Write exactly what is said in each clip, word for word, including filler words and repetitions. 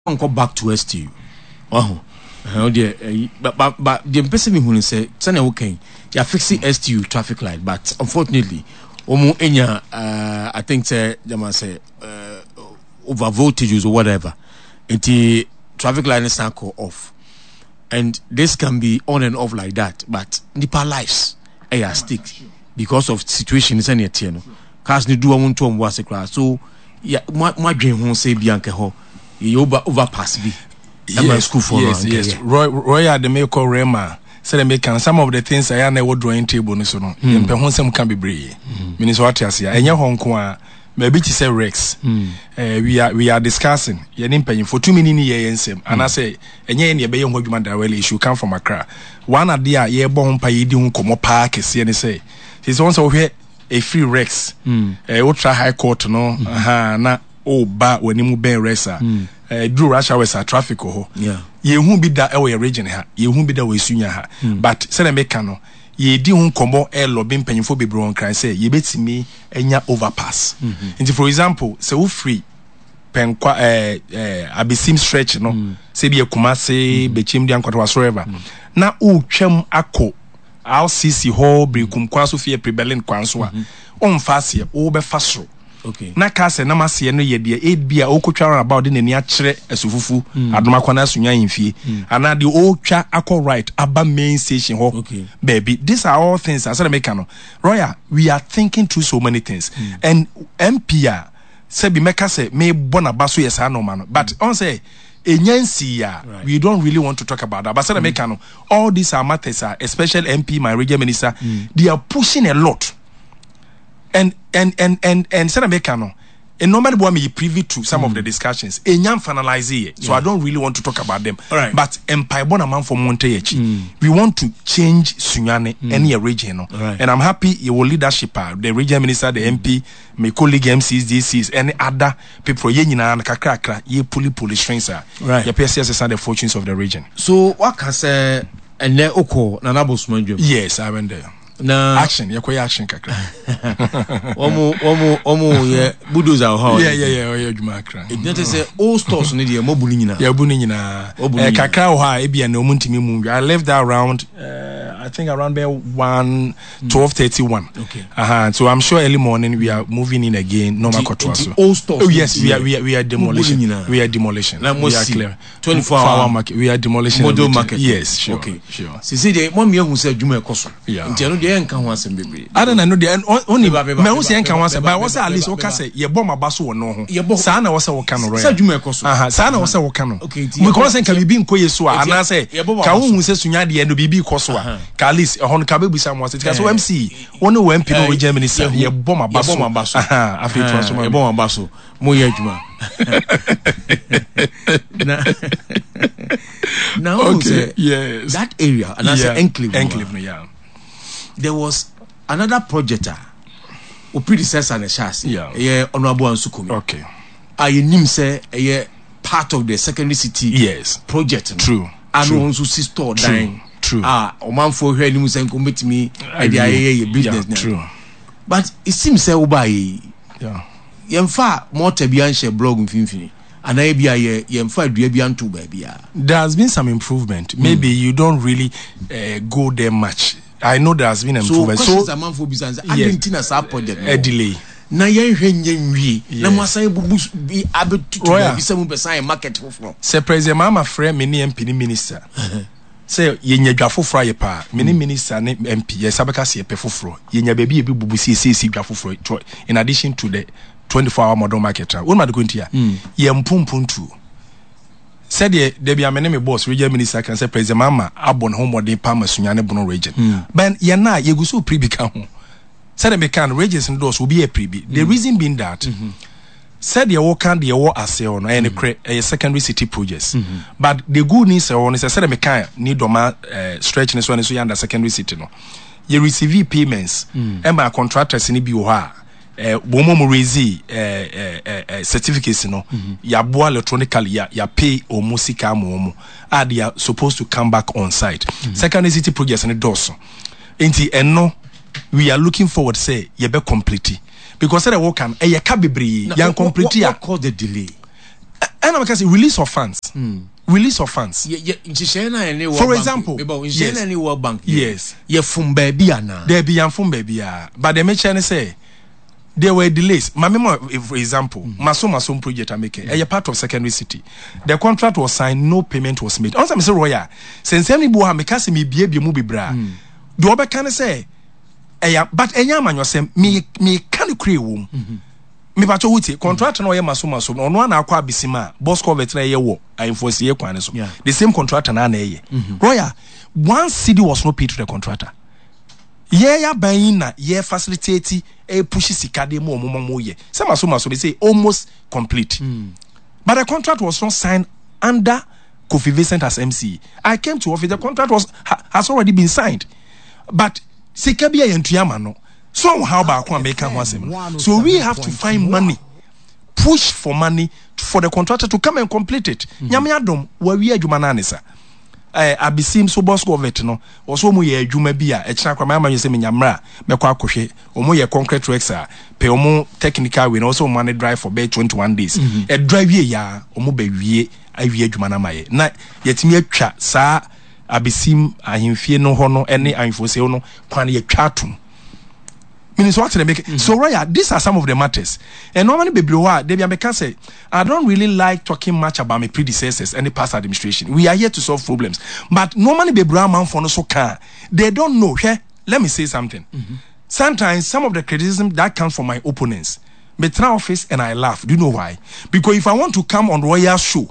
go back to S T U. Oh, oh dear. But but but the person who say, "Send okay, you're fixing S T U traffic light," but unfortunately, omo enya, uh, I think say they must say uh, over voltages or whatever, and the traffic light is not go off, and this can be on and off like that. But nipa lives, eh, are stick because of situations and yet you know, cars ni do want to was a class. So yeah, my my dream won't say Bianca ho, you over overpass be. Yes, school for yes, yes. Yeah. Roy, Roy, the make call Rema. Said the make some of the things I never drawing table. No, so no. In Pehonsem can be brave. Minnesota, yeah. And your Hong Kong, maybe to say Rex. We are we are discussing. You're in paying for two minutes years. And I say, and you're in your bay on what you want. Well, you should come from Accra. One idea, you're born pay doing come park. See, and say, he's also here a free Rex. A ultra high court, no. Aha, na oh, but when you move Resa. Uh, do rush hours at traffic oh yeah ye hu bi da e we region ha ye hu bi da we sunya ha mm. But say na make no ye di hu kombo e lobby mpanyimfo bebro on cry say ye betimi enya overpass mm-hmm. Into for example say we free penkwa eh eh abesim stretch no mm. Say bi Kumase mm-hmm. Bechim di ankwata whatsoever mm. Na o twam akọ R C C ho brekum kwa so fie prebelin kwa so a on fase o be faso. Okay. Na kase na mase no ye de eight bia okotwa about de nani akere asufufu adoma kwana asunya yimfie ana de otwa akọ right aba main station ho. Okay. Baby, these are all things I said make no Roya, we are thinking through so many things mm. And M P A say be make say me bona baso yes no man but mm. On say enyansi ya right. We don't really want to talk about that but said mm. Make no all these are matters are especially M P my region minister mm. They are pushing a lot. And and and and and said America no, and normally when me privy to some mm. of the discussions, enyam finalize it, so yeah. I don't really want to talk about them. Right. But empire bona man for Monteyechi, mm. we want to change Sunyane mm. any region, no? Right. And I'm happy your leadership, uh, the region minister, the M P, my colleague M Cs, D Cs, any other people, ye nyina na kakra kakra, ye puli puli strings are. Right. Your P S S are the fortunes of the region. So what can say? And then oko na nabo sumanjum. Yes, I went there. Na action yakoy action kakra omo omo omo ye bulldozer how yeah yeah yeah oye adwuma akra it not say all stores no dey mo bulu nyina ya bulu nyina eh kakra ho a e bia na omuntimi mu I left that around uh, I think around there one twelve thirty-one. Okay. Uh-huh. So I'm sure early morning we are moving in again normal control so all stores oh yes we are we are, we are demolition we are demolition like we are clear twenty-four hour market we are demolition model market yes sure okay sure see see dey mo me hu say adwuma ekoso yeah nti no dey enka ho asem bebe I don't know the only me hu say enka ho asem but was at least o ka say ye bom abaso wo no ho sa na wo say wo ka no say adwuma ekoso aha sa na wo say wo ka no because enka bibi nkoye so ana say ka wo hu say sunya de no bibi koso a ka at least hon ka bebu sam was it so M C one no M P no Germany say ye bom abaso bom abaso aha afi transform ye bom abaso mo ye adwuma now okay yes that area and that's yeah. enclave enclave yeah there was another projector o predecessor na chassis yeah yeah honorable Ansukumi okay I nim say yeah part of the secondary city yes project true and also see store dying true ah o man for hwe nim say commit me e dey aye business yeah, true but it seems say obai yeah yemfa motor bi an share blog mfimfini and I be a yemfa dua bi anto ba bia there has been some improvement maybe mm. You don't really uh, go there much. I know there has been an improvement so so man for business Argentina sa project a delay na yen hwenye nwie na mwasan bubu bi abetutu bi se mu besan market foforo se president mama frame me ni M P ni minister say yenya dwa foforo ye pa me ni minister ni M P yes abeka se pe foforo yenya ba bi e bubu se se se dwa foforo in addition to the twenty-four hour model market what am I going to here ye mpumpuntu said the there amene me boss region minister can say president mama abon home modern palm sunyane bono region mm. But ye na ye go so pre-bika ho said me can regions indoors will be a pre-bi the reason being that mm-hmm. Said the work and the war as no and a secondary city projects mm-hmm. But the good news on is said me can need doma uh, stretch this one so under secondary city no you receive payments mm. And my contractors in bi ha eh bomo mo raise eh eh certificates no ya boa electronically ya ya pay o musika mo mo ah they are supposed to come back on site mm-hmm. Secondary city projects and doso enti enno we are looking forward say ye be complete because say the work can e ye ka bebre yan complete ya call the delay and I'm say release of funds. Mm. Release of funds. Yeah, yeah. For example, yes. Any World Bank. Yes. Yeah, from baby ana. There be and from baby. But the mention say there were delays. My memo, for example, mm. Maso Maso project I make a part of secondary city. The contract was signed, no payment was made. Also, Mister Roya, since any boy make us me be able to bra. Do I can say, but a young man you say me me can create womb. Me pacho wuti contract no ye Maso Maso no no na akwa bisima boss covet na ye wo I enforce ye kwan so. The same contractor na na ye. Roya, one city was not paid to the contractor. Yeah, yeah, buying na yeah facilitate a pushy sikade mo mo mo ye. Some Maso Maso they say almost complete. Mm. But the contract was not signed under Kofi Vincent as M C. I came to office, the contract was ha, has already been signed. But Sikabia and Tuyamano, somehow about one. So we have to find money, push for money for the contractor to come and complete it. Nyamiadom, where we are Jumananisa. Eh abisim so boss government no oso mu ye adwuma bi a e kira kwa ma yese menyamra mekwa akohwe omo ye concrete works a pe omo technical we no also money drive for be twenty-one days e mm -hmm. drive ye ya omo ba wie awie adwuma na maye na yetimi atwa saa abisim ahemfie no ho no ene ahemfose no kwan ye twa atom means what they make. Mm-hmm. So Roya, these are some of the matters. And normally baby they be can say I don't really like talking much about my predecessors and the past administration. We are here to solve problems. But normally baby man for no so can. They don't know. Hey, let me say something. Mm-hmm. Sometimes some of the criticism that comes from my opponents. Me try office and I laugh. Do you know why? Because if I want to come on Royal show,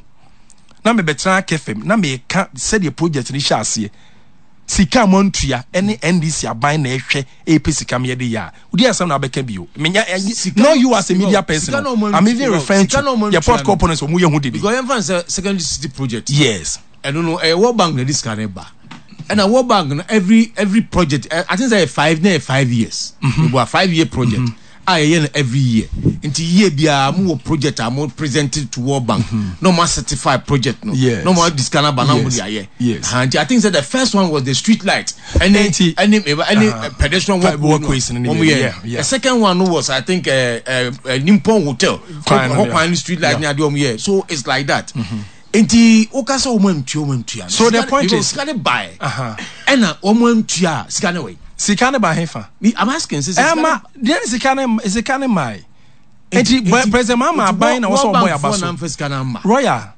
na me betra kefem, na me can say the project ni sha ase. Sika Montria, any N D C are buying a share a piece of camia de ya. Would you some Abecan you? No, you as a media person. I'm even referring to your port components of Muya Hoodie. Because I'm secondary city project. Yes. I don't know a World Bank this kind of bar. And a World Bank every every project, I think they five near five years. Mm-hmm. A five year project. Mm-hmm. I every year. Into year be a more project are more presented to World Bank. Mm-hmm. No more certified project. No, yes. No more this kind of banana. Yes. Yes. And I think that the first one was the street light. Any any any, any uh, pedestrian walk, walkways. No. Yeah, yeah, yeah. The second one was I think a uh, uh, uh, Nippon Hotel. Fine street light near the yeah. So it's like that. Enti okasa omam tuomam tua. So the point is scan buy. Uh-huh. And omam tua scan away. Sikane ba hefa. Me, I'm asking. Emma, there is sikane, is sikane mai. Enti, President Mama buying also boy about Roya.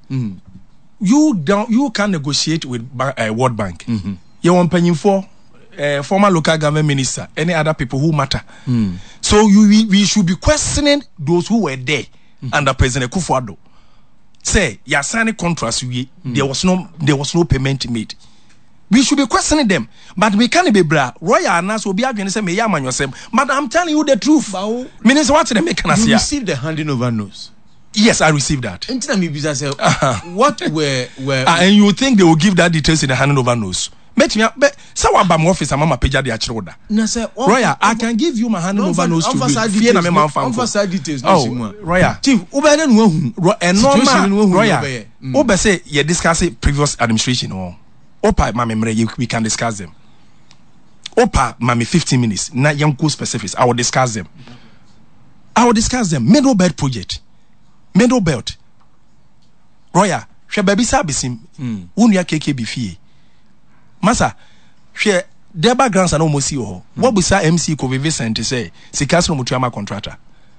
You don't, you can negotiate with uh, World Bank. Mm-hmm. You want paying for uh, former local government minister, any other people who matter. Mm. So you, we, we should be questioning those who were there mm-hmm. under President Kufuor. Say, you signing contracts. We mm. there was no, there was no payment made. We should be questioning them, but we can't be bra. Royal Anas will be arguing say me yaman yourself. But I'm telling you the truth. Meaning what they make us You received the handing over notes. Yes, I received that. Uh-huh. What were were uh, and you think they will give that details in the handing over notes? Met me, but so I'm office. I'm a page at the Achroda. Royal, I can give you my handing over notes to you. Emphasize details. Oh, Royal. Chief, Ubeden and normal Royal. Obe say you discuss it previous administration or. Opa mami we can discuss them. Opa mami fifteen minutes. Na young cool specifics. I will discuss them. I will discuss them. Middle belt project. Middle belt. Roya. She baby sabisim. Unya keke bifie. Masa. She deba grants and almost see ho. What we say M C Kofi Vincent say. Sikasro mutuama contractor.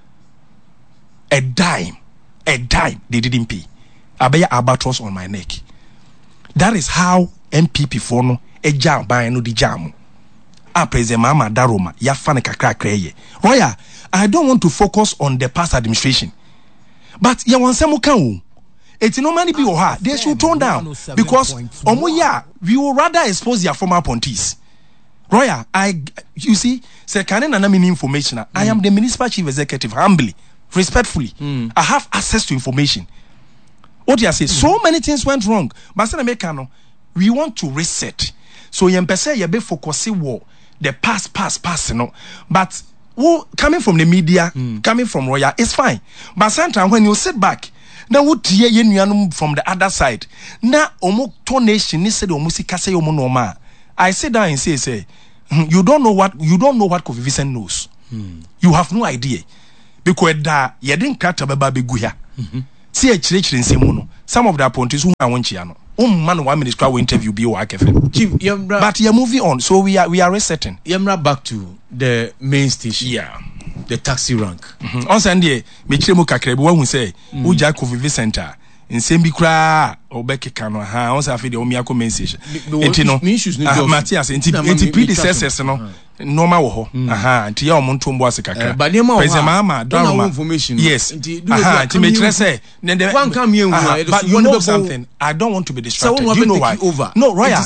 A dime. A dime. They didn't pay. Abeya albatross on my neck. That is how M P P for no a jam by no di jam. Ah, President Mama Daroma, ya fane kakra kreye. Roya, I don't want to focus on the past administration. But ya want some can it's no money be or her. They should tone down because omoya we will rather expose their former appointees. Roya, I you see, say can na me information. Mm. I am the municipal chief executive humbly, respectfully. Mm. I have access to information. What do you say? Mm. So many things went wrong. But we want to reset. So you say you be focusing on the past, past, past, you know. But who coming from the media, mm. coming from Royal, it's fine. But sometimes when you sit back, now what you from the other side, now omo tonation ni said omusi kase omo normal. I sit down and say, say, you don't know what you don't know what Kofi Vincent knows. Mm. You have no idea because that you didn't cut a baby guya. see a chire nsemu some of the appointees who are wanchia no um man one minute crowd interview be work Chief, Yemra, but you're moving on, so we are we are resetting. Yemra back to the main station. Yeah, the taxi rank. Mm-hmm. On Sunday, me chire mo kakra bi won say uja Covid center nsem bi kra obeke kano ha on say afide o mi akọ main station. Enti no Matthias enti enti predecessors no normal wo ho aha enti ya o monto mbo ase kakra president mama don information yes aha enti me kire say one come here but you know something I don't want to be distracted. Do you know why? Over. No, Roya,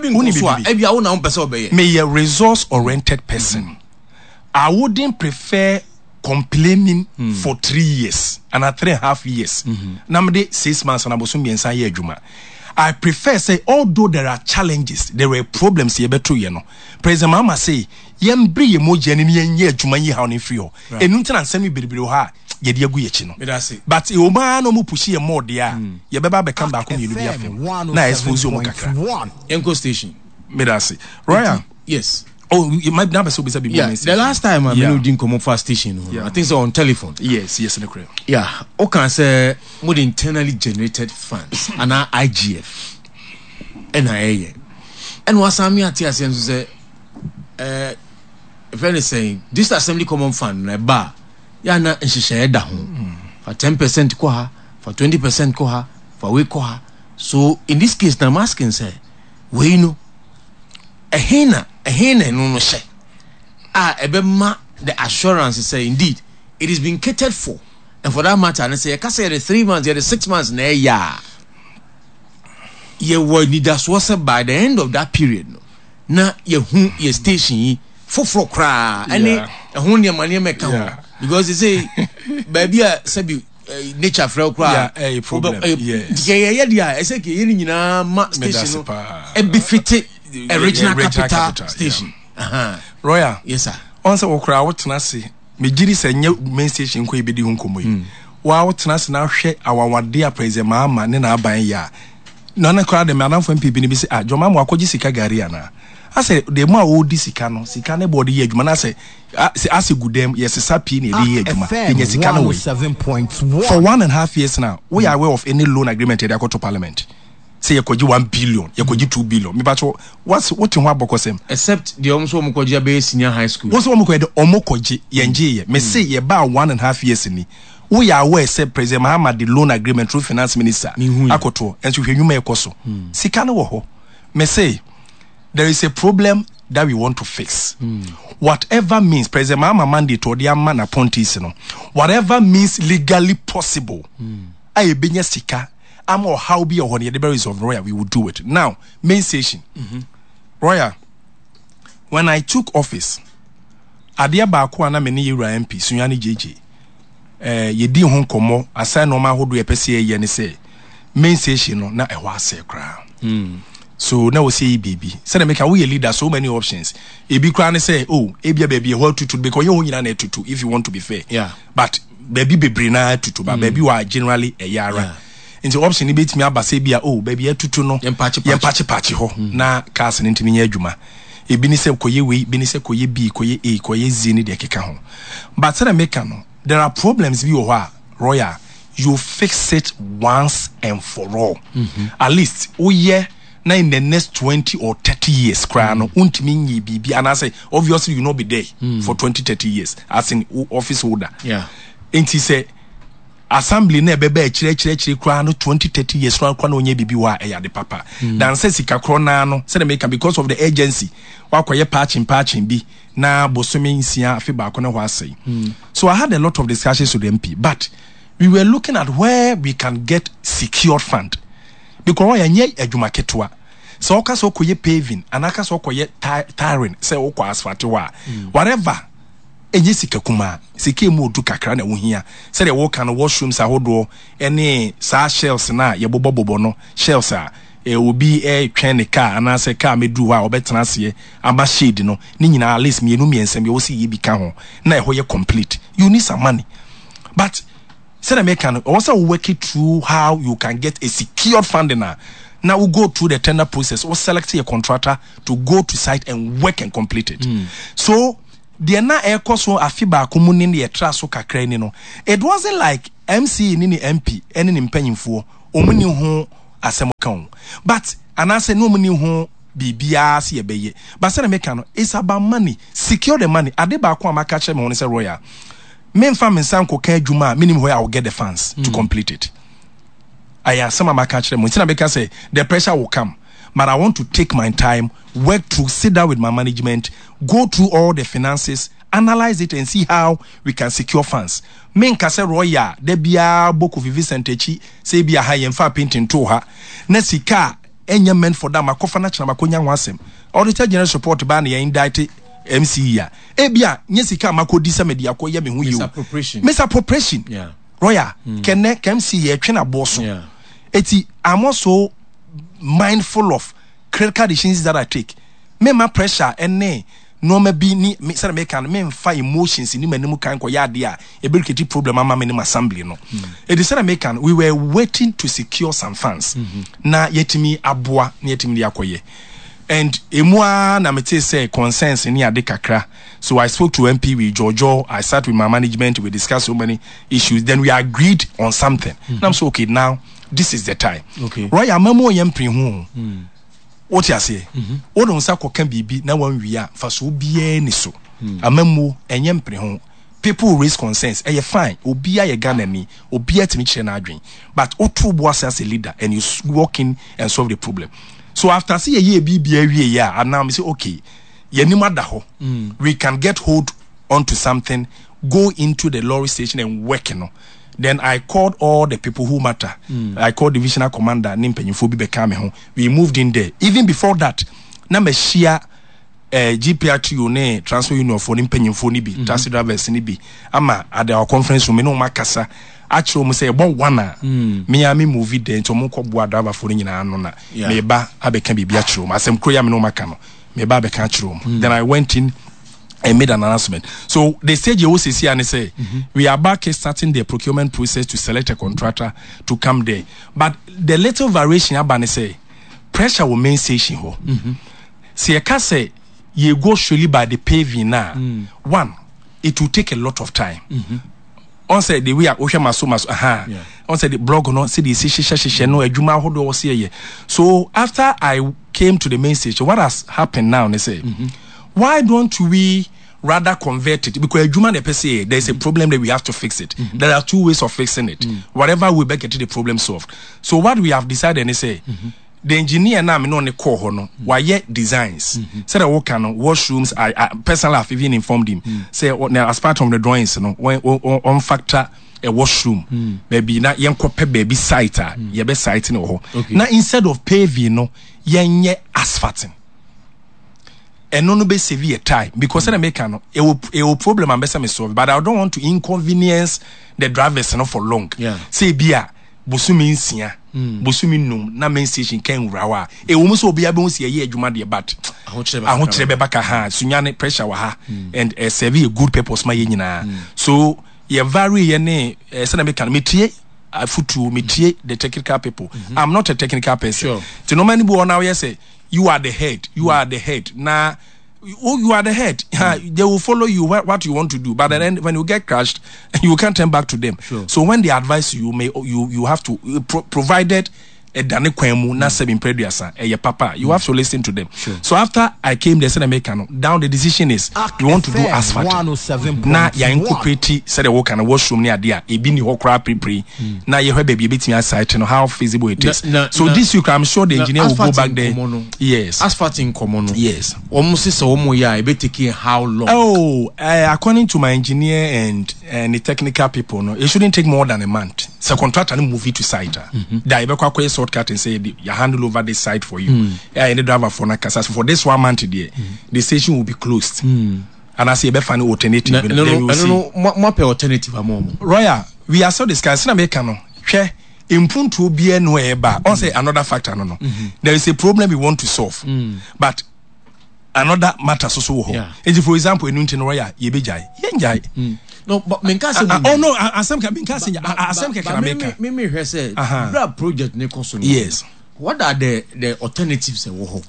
me a resource oriented person. Mm-hmm. I wouldn't prefer complaining mm. for three years and at three and a half years. Mm-hmm. Namde six months and abosum yensa ye juma. I prefer say although there are challenges, there are problems ye betu ye no. President Mama say yembri ye mo jeni ni ye juma ye ha on free ho. Enu ntina nsemi biribiri ha ye de agu ye chi no. But e o ma no mo push ye more dia. Ye beba be come back on you bi afem. Na expose mo kakra. Enko station. Me da say. Roya. Yes. Oh, you might never so be said. Yeah, the last time I yeah. didn't come up for station. Yeah. I think so on telephone. Yes, yes, in the crib. Yeah. Okay, say more internally generated funds and our I G F. And I and what some at T S M say, uh, if anything, this assembly common fund, na bar, yeah, na and she share down for ten percent koha, for twenty percent koha, for we koha. So in this case, now I'm asking, say, we know a hena. A hen no no she ah ebema the assurance say indeed it is being catered for, and for that matter and say you can say the three months the six months na ya ye were need us was by the end of that period no na ye hu ye station foforo kra any ehun ne mane meka ho because they say baby sabi nature frel kra a problem yes ye ye dia e say ke ye nyina ma station no e befit original capital, capital station. Yeah. Uh-huh. Roya. Yes, sir. On say okra what na say. Me giri say nye main station ko ebedi hu nkomo yi. Wa what na say na hwe awawade a president Mahama ne na aban ya. Na na kra de me anamfo M P bi ne bi say ah joma mo akogi sika gari ana. I say the mo a wo di sika no, sika ne body ye adwuma na say as a good dem yes sapi na e ye adwuma. Ye sika no we. For one and a half years now, we are aware of any loan agreement they go to parliament. Say you could one billion, you could two billion. Me bacho what's what in what bokosem? Except the almost omokoji be senior high school. What's omokoji the omokoji yenje? Me say ye about one and a half years ni. We are aware say President Mahama the loan agreement through finance minister. Akoto and so you may koso. Sikana wo ho. Me say there is a problem that we want to fix. Mm. Whatever means President Mahama mandate or the man appointees no. Whatever means legally possible. Mm. Aye benya sika. I'm or how be or when the berries of Roya, we would do it. Now, main station. Mm-hmm. Roya, when I took office, Adia Bakwana many year M P, Sunyani J J, eh, ye di hon komo, assign no ma who do a P C A yen say, main station no, na a was a crown. So now we say baby. Say they make a we leader so many options. E be crown say, oh, ebia baby, what to do because you only need to to if you want to be fair. Yeah. But baby be brina to to, but baby are generally a yara. Yeah. Into option ni betimi abase bia oh baby etutu no yempache pache ho na cars ni ntimi nya adwuma e bi ni se koye we bi ni se koye b koye a koye z ni de keka ho but say make no there are problems bi wo ho Royal you fix it once and for all. Mm-hmm. At least oh yeah na in the next twenty or thirty years cry no untimi nyi bibi and I say obviously you no be there mm. for twenty thirty years as in office holder. Yeah. Enti say assembly na bebe chire chire chire kra no twenty thirty years no kwa no onye bibi wa e ya de papa mm. dan say sika kro na no say make because of the agency wakoye patching patching bi na bosome nsia afi ba ko na ho asai. Mm. So I had a lot of discussions with the M P but we were looking at where we can get secured fund because we nye adwuma ketwa so oka so koye paving anaka so koye tiring say okwa asphalt wa mm. whatever enye sika kuma sika mu odu kakra na wo hia se de wo kan washrooms ahodo ene sa shells na ye bobobobo no shells a e obi e twen ne car ana se car medu ha obetena se aba shade no ni nyina at least me enu miensem ye wo si ye bi ka ho na e ho ye complete you need some money but say the make also work it through how you can get a secured funding now. Now we go through the tender process or select a contractor to go to site and work and complete it. Mm. So the na air cost so afiba communing the traso kakra no. It wasn't like M C ni ni M P ene ni mpanyimfo omuni ho asem kan but anase no omuni ho bibia se yebeye but say na meka no it's about money secure the money ade ba ko amaka che me won say royal me mfa me nsan ko kan adwuma minimum where I will get the funds mm. to complete it. I am some amaka che me say na say the pressure will come but I want to take my time, work through, sit down with my management, go through all the finances, analyze it and see how we can secure funds. Men kase roya de bia boku vivi sentechi say bia ha yemfa painting to ha na sika enya men for that makofa na chana makonya wasem auditor general support ba na indict M C ya e bia nye sika makodi se media ko ye me hu yi misappropriation misappropriation yeah roya mm. kenne M C ye twe na boso yeah eti I'm also mindful of critical decisions that I take. Me my pressure ene no me bi ni me say me can me fa emotions ni manimu kan ko ya de a e be create problem ama me ni assembly no e dey say me can we were waiting to secure some funds mm-hmm. na yetimi aboa na yetimi de akoye and emua na me say consensus ni ade kakra. So I spoke to M P with Jojo, I sat with my management, we discussed so many issues, then we agreed on something mm-hmm. and I'm so okay now this is the time. Okay. Right, amamo yempri hu. Mm. What you say? Mhm. O don sa kokan bibi na wan wia fa so bia ni so. Mm. Amamo enyempri hu. People raise concerns. Eh fine. Obia ye Ghana ni, obia timi kire na adwen. But otu bo as a leader and you walk in and solve the problem. So after see ye bibia wie ya, and now me say okay. Ye ni mada ho. Mm. We can get hold onto something, go into the lorry station and work, you know. Then I called all the people who matter. Mm. I called divisional commander Nimpenyufo bi bekame ho. We moved in there. Even before that, na me share uh, G P R T U ne transfer union for Nimpenyufo ni bi, mm-hmm. taxi drivers ni bi. Ama at our conference room no makasa. Actually mo say bon wana. Mm. Me ya me movie there nto mo ko boa driver for nyina ano na. Yeah. Me ba abeka bi bia chiro. Asem kro ya me no maka no. Me ba abeka chiro. Mm. Then I went in and made an announcement. So the stage you see here and say mm-hmm. we are back starting the procurement process to select a contractor to come there. But the little variation abane say pressure will main station ho. Mm-hmm. See, I can say you go surely by the paving now. Mm. One, it will take a lot of time. Mm-hmm. On say the way I osha maso maso aha. Yeah. On say the blog no see the shisha shisha no adwuma hodo wo see ye. So after I came to the main station, what has happened now? They say. Mm-hmm. Why don't we rather convert it? Because human there's mm-hmm. a problem that we have to fix it. Mm-hmm. There are two ways of fixing it. Mm-hmm. Whatever we get the problem solved. So what we have decided is say mm-hmm. the engineer now me no ne call ho no why yet designs. Mm-hmm. Say the work can washrooms. I, I personally have even informed him. Mm-hmm. Say now as part of the drawings, you know, when on factor a washroom, mm. maybe na yenkope baby site ah, mm. yebe site no ho. Okay. Now instead of paving no, yenye asphalting. And no no be severe time because mm. I make no it will it will problem and best me solve, but I don't want to inconvenience the drivers no for long. Yeah. Say bia bosumi nsia bosumi num na main station kan wurawa e wo so bia be ho se ye adwuma de but ahokyere be baka ha sunyane pressure wa ha mm. and uh, serve a good purpose ma ye nyina. Mm. So ye vary ye ne uh, say na make me tie afutu me tie the technical people. Mm-hmm. I'm not a technical person. Sure. So no many bo now you say you are the head. You mm. are the head. Now, oh, you are the head. Mm. They will follow you what, what you want to do. But mm. then when you get crashed, you can't turn back to them. Sure. So when they advise you, may you you have to pro- provided a dane kwemu na seven preduasa e your papa. You mm. have to listen to them. Sure. So after I came there, said Americano. Down the decision is you want to do asphalt. Na ya incorporate said the work and washroom near there. E be ni hokra pre pre. Na ye he baby bit me site know how feasible it is. Na, na, so na, this week I'm sure the engineer will go back there. Komono. Yes. Asphalt in Komono. Yes. Almost say omo ya e be taking how long? Oh, uh, according to my engineer and and the technical people, no, it shouldn't take more than a month. So contractor no move it to site. Mm-hmm. Da be kwa shortcut and say you handle over this site for you. Mm. Yeah, any driver for Nakasa. So for this one month there, mm. the station will be closed. Mm. And I say be find alternative. No, no, no, I don't know what alternative am. Roya, we are so discussing America no. Share improve to be no eba. On say another factor no no. Mm-hmm. There is a problem we want to solve. Mm. But another matter so so. Yeah. For example, in Nuntin Roya, ye be jai. Ye jai. No, but Menkasa. Uh, uh, oh no, Asam can Menkasa. Asam can America. Me me say that project ne koso. Yes. What are the the alternatives e wo ho?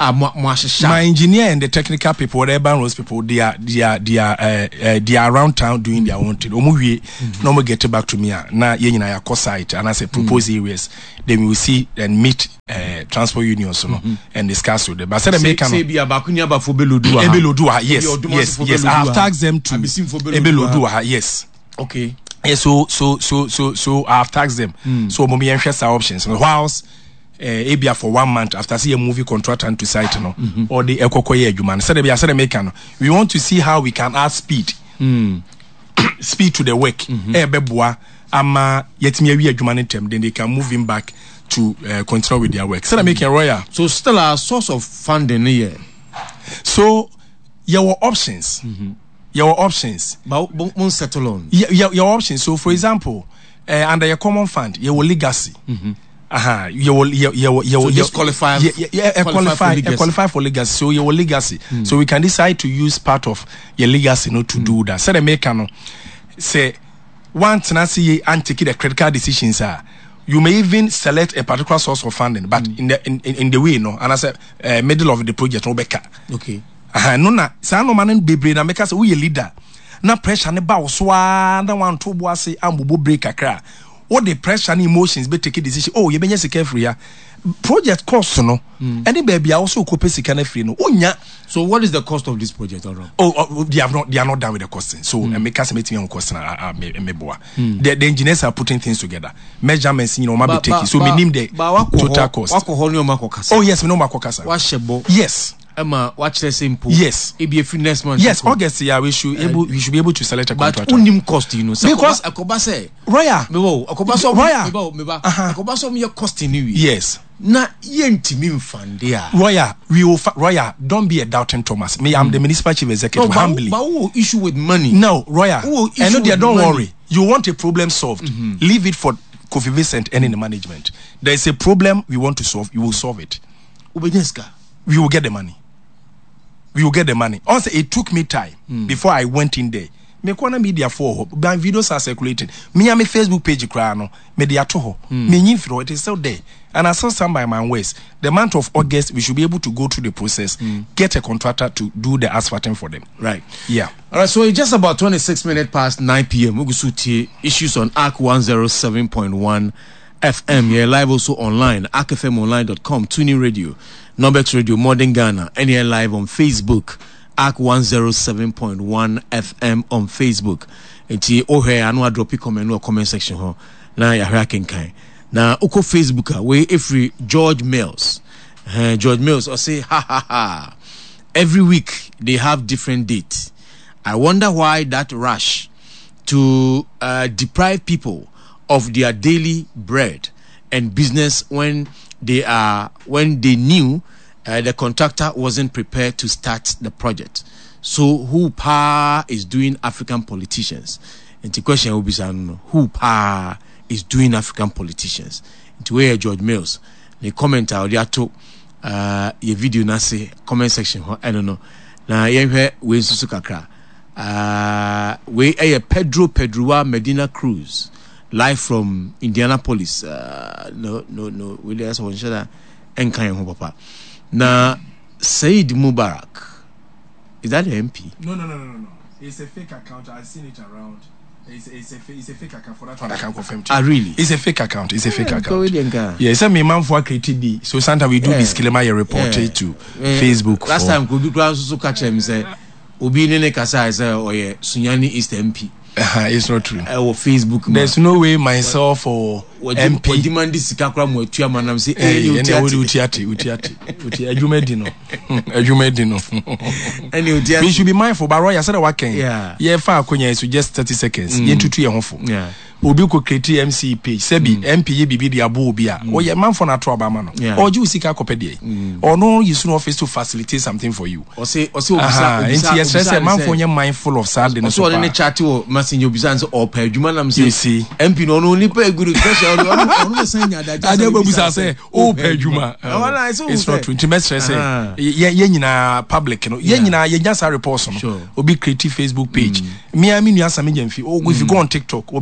ah mo mo my engineer and the technical people, whatever those people, they are they are they are uh, uh, they are around town doing their own thing. Omo we no more get back to me na ye nyina ya co site and I say propose mm-hmm. areas. Then we will see and meet uh, transport unions so no mm-hmm. and discuss with them. But said make say be abakunya ba for belodu ha. Belodu ha. Yes. Yes. Yes. I have tagged them to Belodu ha. Yes. Okay. Yeah, so so so so so I have taxed them. Mm. So mommy and share options. Whilst uh, Abia for one month after see a movie contract to site no mm-hmm. or the ekokoye adwuma. Said be said make no. We want to see how we can add speed. Mm. speed to the work. Mm-hmm. Eh beboa ama yetimi awi adwuma ne tem then they can move him back to uh, continue with their work. Said mm-hmm. making royal. So still a source of funding here. So your options. Mm-hmm. Your options. But won't settle on. Your, your, your options. So, for example, uh, under your common fund, your legacy. Mm-hmm. Uh-huh. You will, you, you, you, so you, just qualify, yeah, yeah, yeah, qualify, qualify, for qualify for legacy. So, your legacy. Mm. So, we can decide to use part of your legacy you know, to mm. do that. So, the maker, no, say, once I see and take the critical decisions are. You may even select a particular source of funding, but mm. in the in, in, in the way, no, and I say, uh, middle of the project, no, better. Okay. Aha no na sa no manen bebre na meka say we leader na pressure ne ba wo so a na wan to bo ase ambobo break akra what the pressure and emotions be take a decision oh ye benya sika free ya project cost no mm. any baby also ko pay sika na free no onya. So what is the cost of this project all right? Oh, oh they have not they are not done with the costing so mm. meka say metimi on cost na me me boa the, the engineers are putting things together measurements you know ma be taking so me nim the total cost oh yes me no makokasa wa shebo yes Emma, watch the simple. Yes. It be a few next month. Yes, August, yeah, we should uh, able we should be able to select a contractor. But unim cost, you know. So because Akoba say, Roya, mebo, Akoba so Roya, mebo, mebo, Akoba so me cost in you. Yes. Na yenti mi mfandia. Roya, we will. Roya, don't be a doubting Thomas. Me, I'm mm. the municipal chief executive. No, humbly. But who issue with money? No, Roya. I know they don't money? worry. You want a problem solved. Mm-hmm. Leave it for Kofi Vincent and in the management. There is a problem we want to solve. You will solve it. Ubeneska. We will get the money. We will get the money. Also, it took me time mm. before I went in there. Me kwana media for my videos are circulating. Me and my Facebook page crano media toho. Me nyinfro it is still there. And I saw some by my ways. The month of August, we should be able to go through the process, mm. get a contractor to do the asphalting for them. Right. Yeah. All right. So it's just about twenty-six minutes past nine p.m. Ugusuti issues on A R C one oh seven point one F M. You're live also online, A R C F M online dot com, TuneIn Radio, Nobex Radio, Modern Ghana, and you're live on Facebook, A R C one oh seven point one F M on Facebook. And you oh hey, I know I drop a comment no comment section ho. Now you're hacking kind. Now uko Facebook where every George Mills, uh, George Mills, or say ha ha ha. Every week they have different dates. I wonder why that rush to uh, deprive people of their daily bread and business when they are when they knew uh, the contractor wasn't prepared to start the project. So who pa is doing African politicians? And the question will be who pa is doing African politicians? To where George Mills, the comment out there to uh your video na say comment section. I don't know. Now yeah, we susu kakra. Uh, we a Pedro Pedroa Medina Cruz. Live from Indianapolis. Uh, no, no, no. We just want to share that. Enkan papa. Na Said Mubarak. Is that the M P? No, no, no, no, no, no. It's a fake account. I've seen it around. It's, it's a it's a fake account for that one. I can confirm to you. Ah, really? It's a fake account. It's a fake yeah, account. Yeah, it's a me man for created. So sometimes we do yeah. this Kilema report yeah. to yeah. Facebook. Last for... time, could be close to catch him say, "Obi nene kasa say oye Sunyani East M P." Uh, it's not true. Uh, or Facebook. There's no way myself or M P. What demand this kakra mo etua manam say eh utiati utiati uti adwumedino adwumedino any utiati we should be mindful but Roy said what can yeah yeah fa akonya so just thirty seconds mm. ye tutu ye hofo yeah obi ko create M C page sebi mm. M P ye bibi dia bo obi a o ye man for na to obama no yeah. oju usika kopede mm. or no use no office to facilitate something for you or say or say obisa obisa yes say man for ye mindful of sad no so on chat o masin obisa say or pa adwuma nam say you see M P no no ni pa good special no sanya da ade obisa say o pa adwuma it's not true intimate say ye ye nyina public no ye nyina ye nyasa reports no obi create Facebook page me am nua same jamfi o if you go on TikTok obi a create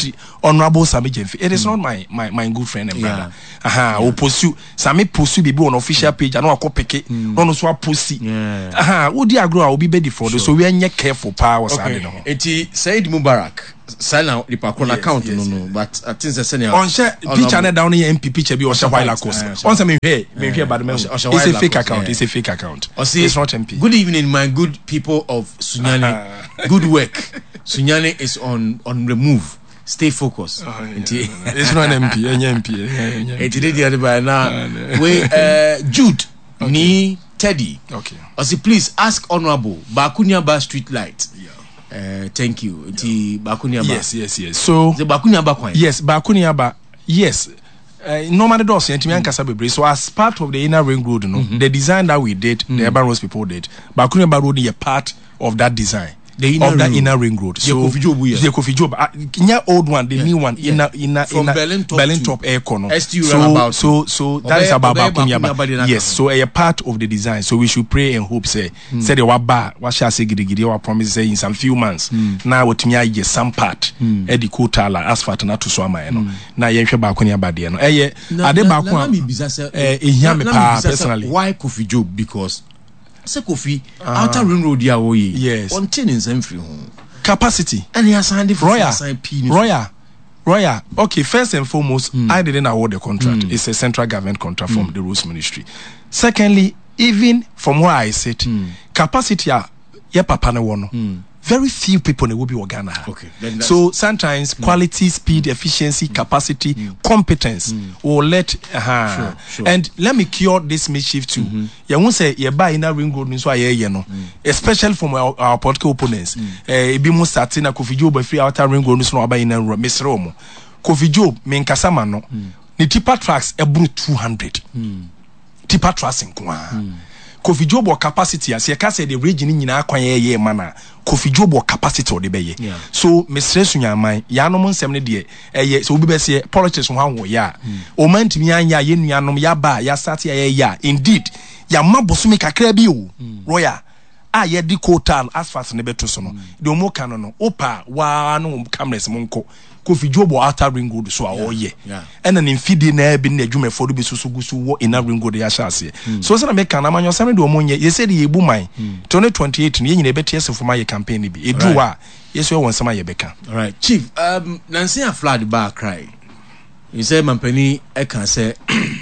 Enti Honorable Sami Jemfi. It is mm. not my my my good friend and brother. Yeah. Aha, yeah. O pursue Sami pursue be on official page. I know I ko peke. No no so pursue. Yeah. Aha, wo di agro a obi be di fraud. So we are careful power side no. Enti Said Mubarak sign out the Pakron account no no, but I think the senior on share picture na down here M P picture be o share while course. On say me here, me here but it's a fake account. It's a fake account. It's not M P. Good evening, my good people of Sunyani. Good work. Sunyani is on on the move. Stay focused. Oh, yeah, no, no. It's not M P. Any M P. It did the other by now. We uh, Jude okay. Ni Teddy. Okay. I say please ask Honorable Bakunia Bar Street Light. Yeah. Uh, thank you. Yeah. Bakunia Bar. Yes, yes, yes. So the Bakunia Bar. Yes, Bakunia Bar. Yes. Uh, normally does mm. so as part of the inner ring road, you know, mm-hmm. the design that we did, mm. the Urban Roads people did, Bakunia Bar Road is a part of that design. The inner of that inner ring road. So the Kofi Job, the old one, the yeah. new one, yeah. inner inner from inner Berlin top, Berlin top air corner. So so so that is about Bakunia. Yes, so a part of the design. So we should pray and hope. Say mm. say the waba what shall say gidi gidi. Our promise say in some few months. Mm. Now what me I some part. Mm. Edi kotala asphalt na to so ama you know. Na yenhwe Bakunia ba de no. Eh ye ade Bakunia. Eh ehia me pa personally. Why Kofi Job? Because Se Kofi uh, outer ring road ya wo ye yes on tin in free home capacity and he has signed for Royal Royal Royal okay first and foremost mm. I didn't award the contract mm. it's a central government contract mm. from the Roads Ministry. Secondly, even from where I sit mm. capacity ya ye papa na wono mm. very few people will be Ghana. Okay. So sometimes mm. quality, speed, efficiency, mm. capacity, mm. competence mm. will let uh, sure, sure. and let me cure this mischief too. Mm-hmm. You won't say you buy in a ring road means why you know, mm. especially from our, our political opponents. Eh, be most starting a Kofi Job free outer ring road means no buy in a Miss Romo. Kofi Job men kasama no. Ni tipa tracks e bru two hundred. Tipa tracks in kwa. Kofi Job or capacity as you can say the region in akwan ye mana Kofi Job or capacity or the beye yeah. So Mister Sunyaman ya no mon semne de eh so obi be say politics ho wo ya o man timi anya ye nuanom ya ba ya start ya ya indeed ya mabosumi kakra bi o Royal a ye di kotal asphalt ne beto so no de omo kan no opa wa no cameras monko Kofi Job or outer ring road so a wo ye and an infidi na bi na adwuma for bi so so gusu wo inner ring road ya shase so say na me kan amanyo same de omo nye ye say de ebu man twenty twenty-eight no ye nyina beti ese for my campaign bi edu wa ye so won sama ye beka. All right chief um Nancy a flood bar cry you say mampani e can say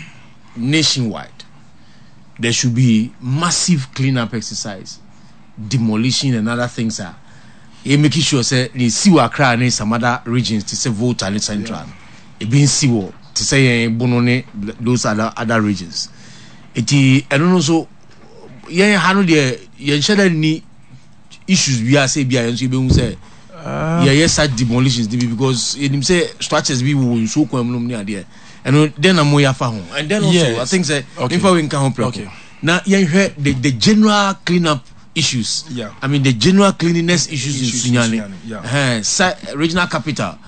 nationwide there should be massive cleanup exercise, demolition and other things are you making sure say the siwa cry in some other regions to say vote and central it being siwo to say bonone those other other regions it I don't know so yeah how the you share any issues we are say be and so be say yeah yes such demolitions because him say structures we will so kwam near there and then am we afa ho and then also yes. I think say okay. If we can help okay. Now you hear the the general cleanup issues. Yeah. I mean the general cleanliness issues, issues in Sunyani. Yeah. Uh, regional capital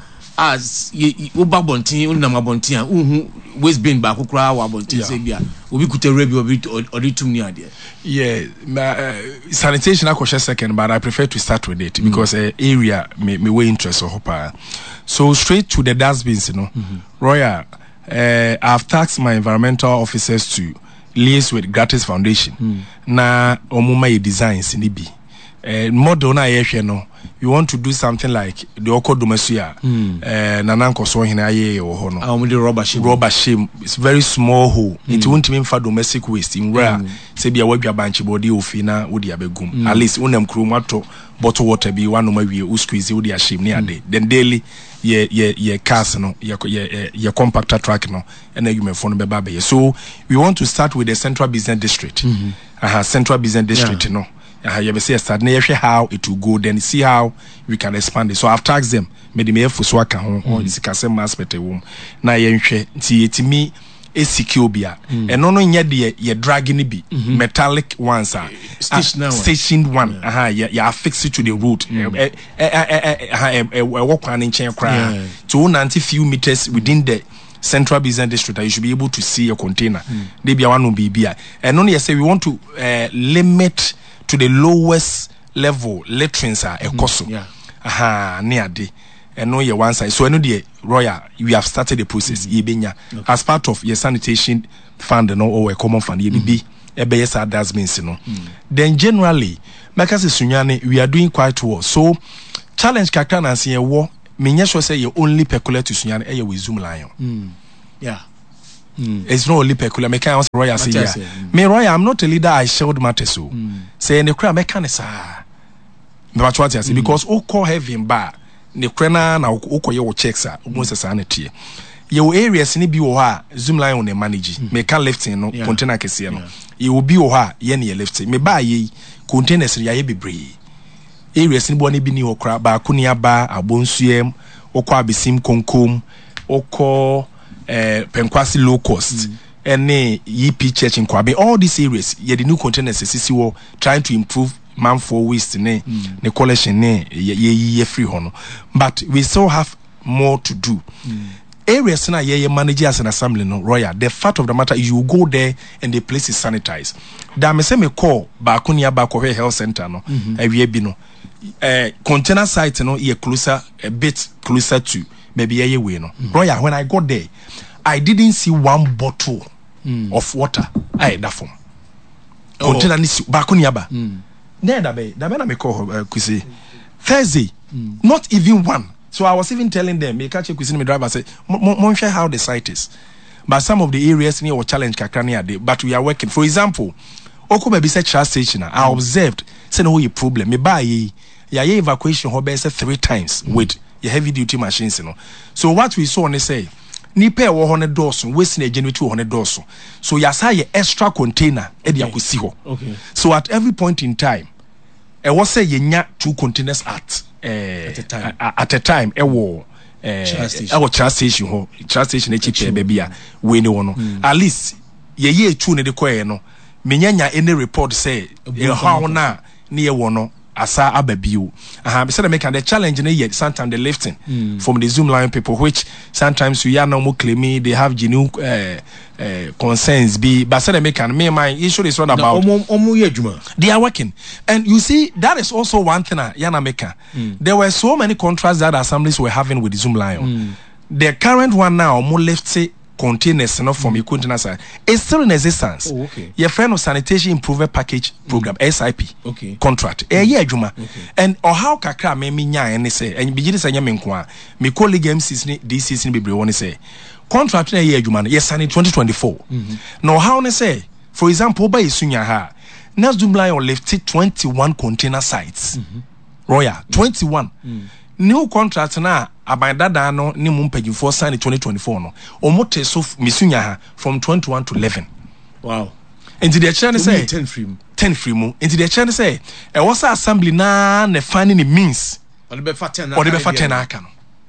as you ba bontin unna ma bontin uhu waste bin ba kokra wa bontin say bia obi kutere bi obi oditum ni ade. Yeah, uh, sanitation I question second but I prefer to start with it mm. because uh, area me me way interest or hopa. So straight to the dustbins, you know. Mm-hmm. Royal uh, I've tasked my environmental officers to liaise with Gratis Foundation mm. na omuma ye designs ni bi eh model na ye no we want to do something like the Okodomasia mm. eh nananko so hina aye wo ho no ah the rubber shame rubber shame it's very small hole mm. it won't mean for domestic waste in where mm. say bia wadwa banchi body ofi na wodi abegum mm. at least unam krum ato bottle water bi wanu ma wie u squeeze wodi ashim ni ade then daily ye ye ye cars no ye ye ye compactor truck no and you phone be ba so we want to start with the central business district mm-hmm. uh central business district yeah. no uh you be say start na ye how it will go then see how we can expand it so I've tasked them me the me fuso aka ho on sikasem aspect wom na ye nhwe nti yetimi esikobia eno no nya de ye drag ni bi mm-hmm. metallic ones are uh, stationed one yeah. aha yeah, yeah fix it to the road eh eh eh eh work on in chain cry to ninety few meters within the central business district you should be able to see a container they be one be be and only say we want to uh, limit to the lowest level latrines are ekoso yeah aha near the and no, your one side. So I know the Royal, we have started the process. Mm-hmm. Okay. As part of your sanitation fund, no, or a common fund, you be a B S R does means, you know. Then generally, Makasi Sunyani, we are doing quite well. So challenge Kakran and see a war. Minyasho say you only peculiar to Sunyani, eh, with Zoom Lion. Mm. Yeah. Mm. It's not only peculiar. Me can Royal say yeah. Mm. Me Royal, I'm not a leader. I showed matter so. Mm. Say in the crowd, me can say. Me what what I say because o call heaven bar. Ne krena na o call your checks ah. Almost as sanity. Your areas ni bi wo ha Zoom Lion on manage. Mm. Me can lifting no yeah. container kese no. You will be wo ha ye ne lifting. Me ba ye containers ya ye bebre. Areas ni bo ni bi ni okra ba ko ni aba abonsuem okọ abesim konkom okọ eh penkwasi low cost ene yep church in Kwabe. All these areas ye the new containers sisi wo trying to improve man for waste ne mm. ne collection ne ye ye free hono, but we still have more to do. Mm. Areas na ye manage as an assembly no Royal. The fact of the matter is you go there and the place is sanitized. Da me say me call ba ko ni aba ko health center no awie bi no eh container site no ye closer a bit closer to maybe ye we no mm. Royal. When I got there I didn't see one bottle mm. of water I that form oh. Container ni ba ko ni aba ne da be da be na me call uh, Kwesi Thursday mm. not even one. So I was even telling them, me catch a question, me driver say, "Mon share how the site is." But some of the areas near or challenge Kakrania day, but we are working. For example, Oko Baby said charge station. I observed, say no you problem. Me buy ye, ya ye evacuation hobe say three times mm. with your heavy duty machines, you know. So what we saw on the say, ni pay one hundred dollars, wasting a genuine two hundred dollars. So ya say ye extra container, edi okay. akusiho. Okay. So at every point in time, I was say ye nya two containers at. Uh, at a time, uh, at a time, a war, uh, our charge station, ho, charge station, a cheap baby, we know no. At least, ye ye two ne de koe no. Minyanya any report say, you how na near one asa ababiu. Aha, be said make the challenge ne yet sometimes the lifting mm. from the Zoom Lion people, which sometimes we are no more claiming they have genuine uh, uh, concerns. Be but said make and me my issue is not about they are working, and you see that is also one thing. Yana Meka, mm. there were so many contracts that assemblies were having with the Zoom Lion. Mm. The current one now more left say containers not from mm. container side it's still in existence. Oh, okay. Your friend of sanitation improvement package program mm. S I P okay. contract eh yeah juma and or how kakra me me nya any say and be just anya me nko a me colleague M Cs ni D Cs ni bebre won say contract na yeah juma yes in twenty twenty-four mm-hmm. now how ne say for example by isunya ha na Zoom Lion left twenty-one container sites mm-hmm. Royal mm-hmm. twenty-one mm-hmm. new contract na abandada no ni mu mpagifo sign twenty twenty-four no omote so misunya ha from twenty-one to eleven. Wow. Into the chair say ten free mu ten free mu into the chair say e was assembly na na finding the means or the be faten or the be faten aka no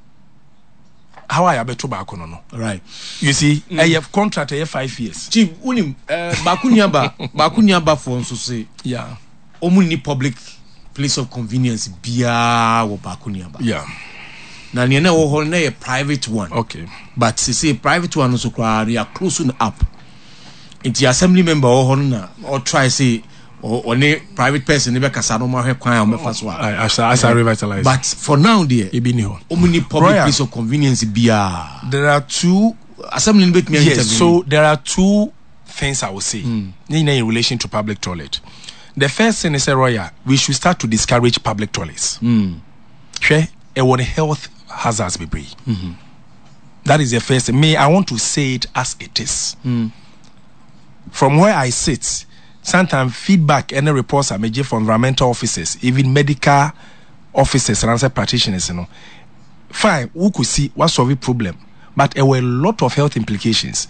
how I abeto ba ko no no right you see mm. I have contract I five years chief unim eh ba kunya ba ba kunya ba for so say yeah omuni public place of convenience bia wo ba kunya ba yeah na ne na wo ho na a private one okay but se say private one so kwa they are closing up into assembly member wo ho na or try say or ne private person ne be kasa no ma hwe kwan o me fa so I as I revitalize but for now there e bi ni ho omuni public Royal. Place of convenience bia there are two assembly ne bet me yes so there are two things I will say mm. in relation to public toilet. The first thing is a Royal, we should start to discourage public toilets. Mm. Okay? And what health hazards be bring. Mm-hmm. That is the first thing. Me, I want to say it as it is. Mm. From where I sit, sometimes feedback and reports I may get from environmental officers, even medical officers and answer practitioners, you know. Fine, we could see what's the problem. But there were a lot of health implications.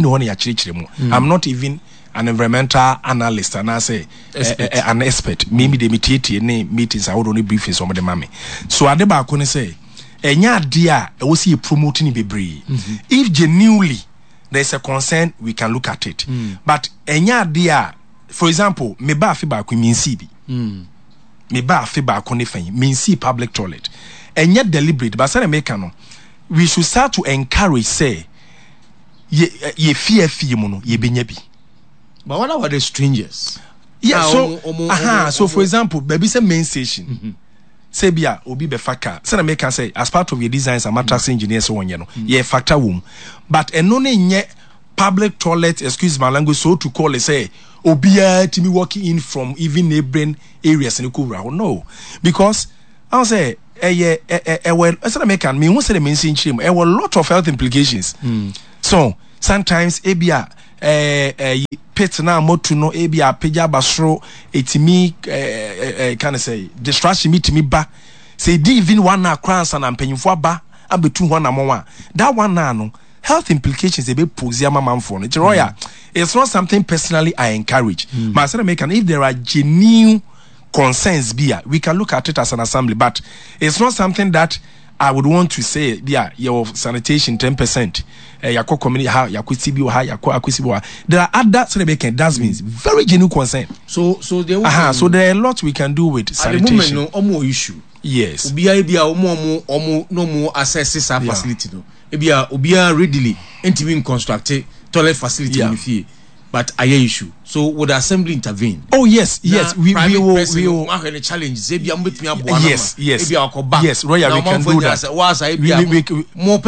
Mm. I'm not even an environmental analyst and I say uh, uh, an expert. Maybe they meet in meetings I would only brief some of the mommy. So Adeba Kone say enya dia e was promoting bebre. If genuinely there's a concern, we can look at it. Mm. But enya dia, for example, me ba fi ba ko min si bi. Mm. Me ba fi ba ko ne fan min si public toilet. Enya deliberate, but say make no. We should start to encourage say ye ye fear fear mo no ye benya bi. But what about the strangers? Yeah, ah, so omo, omo, aha, omo, so omo. for example, baby say main station. Mm-hmm. say bia obi be factor say na make can say as part of your designs and matrix engineers so one you know yeah factor wom but eno ne nye public toilet excuse my language so to call it say obia timi walking in from even neighboring areas in Kura no because I say eh yeah eh well say na make can me who say the mean sin chim eh a lot of health implications mm. So sometimes ebia eh eh pit na motu no ebia peja basro etimi eh can I say distraction me timi ba say di even one na crans and mpanyimfo aba abetu ho na mo that one na no health implications ebe pose ama manfo no roya it's not something personally I encourage mm. but I say make if there are genuine concerns be we can look at it as an assembly but it's not something that I would want to say, yeah, your sanitation ten percent. Uh, yako community ha yako tibi ha yako akusibi ha. There are other so they can that means very genuine concern. So so there. Uh-huh, so there are a lot we can do with sanitation. At the moment, no, omo issue. Yes. Obia ebia omo omo omo no more access this yeah. facility no. Ebia obia readily entering construct toilet facility yeah. in the but a issue. So would the assembly intervene? Oh yes, yes. Now, we we will we will the challenge. Yes, yes. Yes, Royal, we can do that. More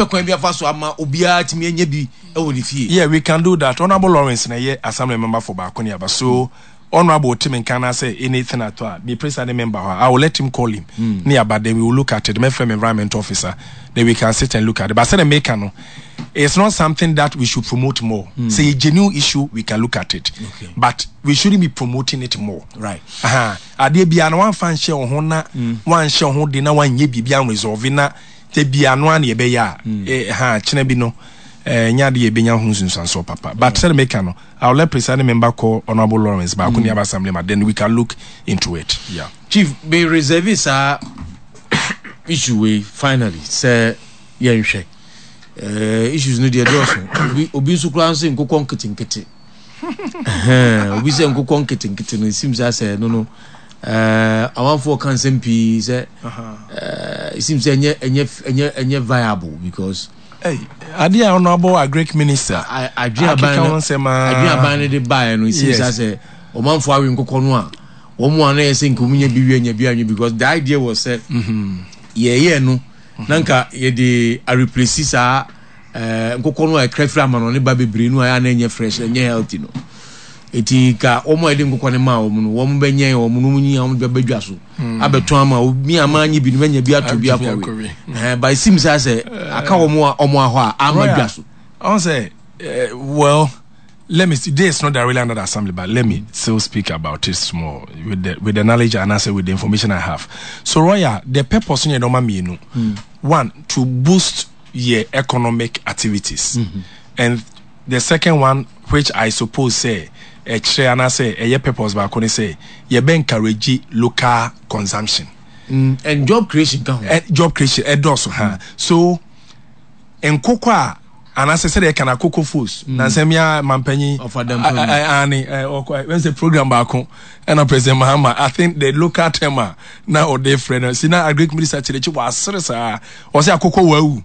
yeah, we can do that. Honorable Lawrence, na ye assembly member for Bakonia. So Honorable Tim and Kana say anything at all. Me president member, I will let him call him. Mm. Near, but then we will look at it. My friend environment officer, then we can sit and look at it. But say the mechano. It's not something that we should promote more. Mm. Say a genuine issue, we can look at it. Okay. But we shouldn't be promoting it more. Right. Uh-huh. Ade bia no one fan share on na one share on de na one ye bibia resolve na te bia no an ye be ya. Eh ha chine bi no eh nya de ye benya ho sunsanso papa. But say make no I'll let presiding member call Honorable Lawrence ba kuni aba assembly ma then we can look into it. Yeah. Chief be reserve sa issue we finally say yen hwe. Uh, issues no dey adoso obi obi so kran say nkokon nketinkete eh obi say nkokon nketinkete no seems as no no uh awanfo kan sempi say uh it seems enye enye enye enye viable because hey ade honorable agric minister adwe aban adwe aban de buy no it seems as say omanfo awe nkokon no a wo mu ana yese nkomunya bi wi anya bi anyu because the idea was say mhm ye ye no nanka ye de a replace sa eh nkokono a krefra ma no ne ba bebre nu aya na enye fresh enye healthy no eti ka omo ede nkokone ma omo no wo mo benye omo no munyi omo be badwa so abeto ama obi ama anyi bi no benya bi ato bi akore eh by seems as aka omo omo aho a amadwa so I say uh, well let me see this not that really under the assembly but let me still speak about it small with the with the knowledge and answer with the information I have. So Roya, the purpose in your normal mean mm. one to boost your economic activities mm-hmm. and the second one which I suppose say a share and I say a purpose back when say you be encourage local consumption mm. and job creation can and job creation and also mm. so en cocoa and as I said, I can a cocoa foods. Nansemia Mampenny of them. Annie, when's the program back home? And I President Mahama. I think the local tema now or their friend. See now, a Greek minister to the was serious. Was a cocoa wow.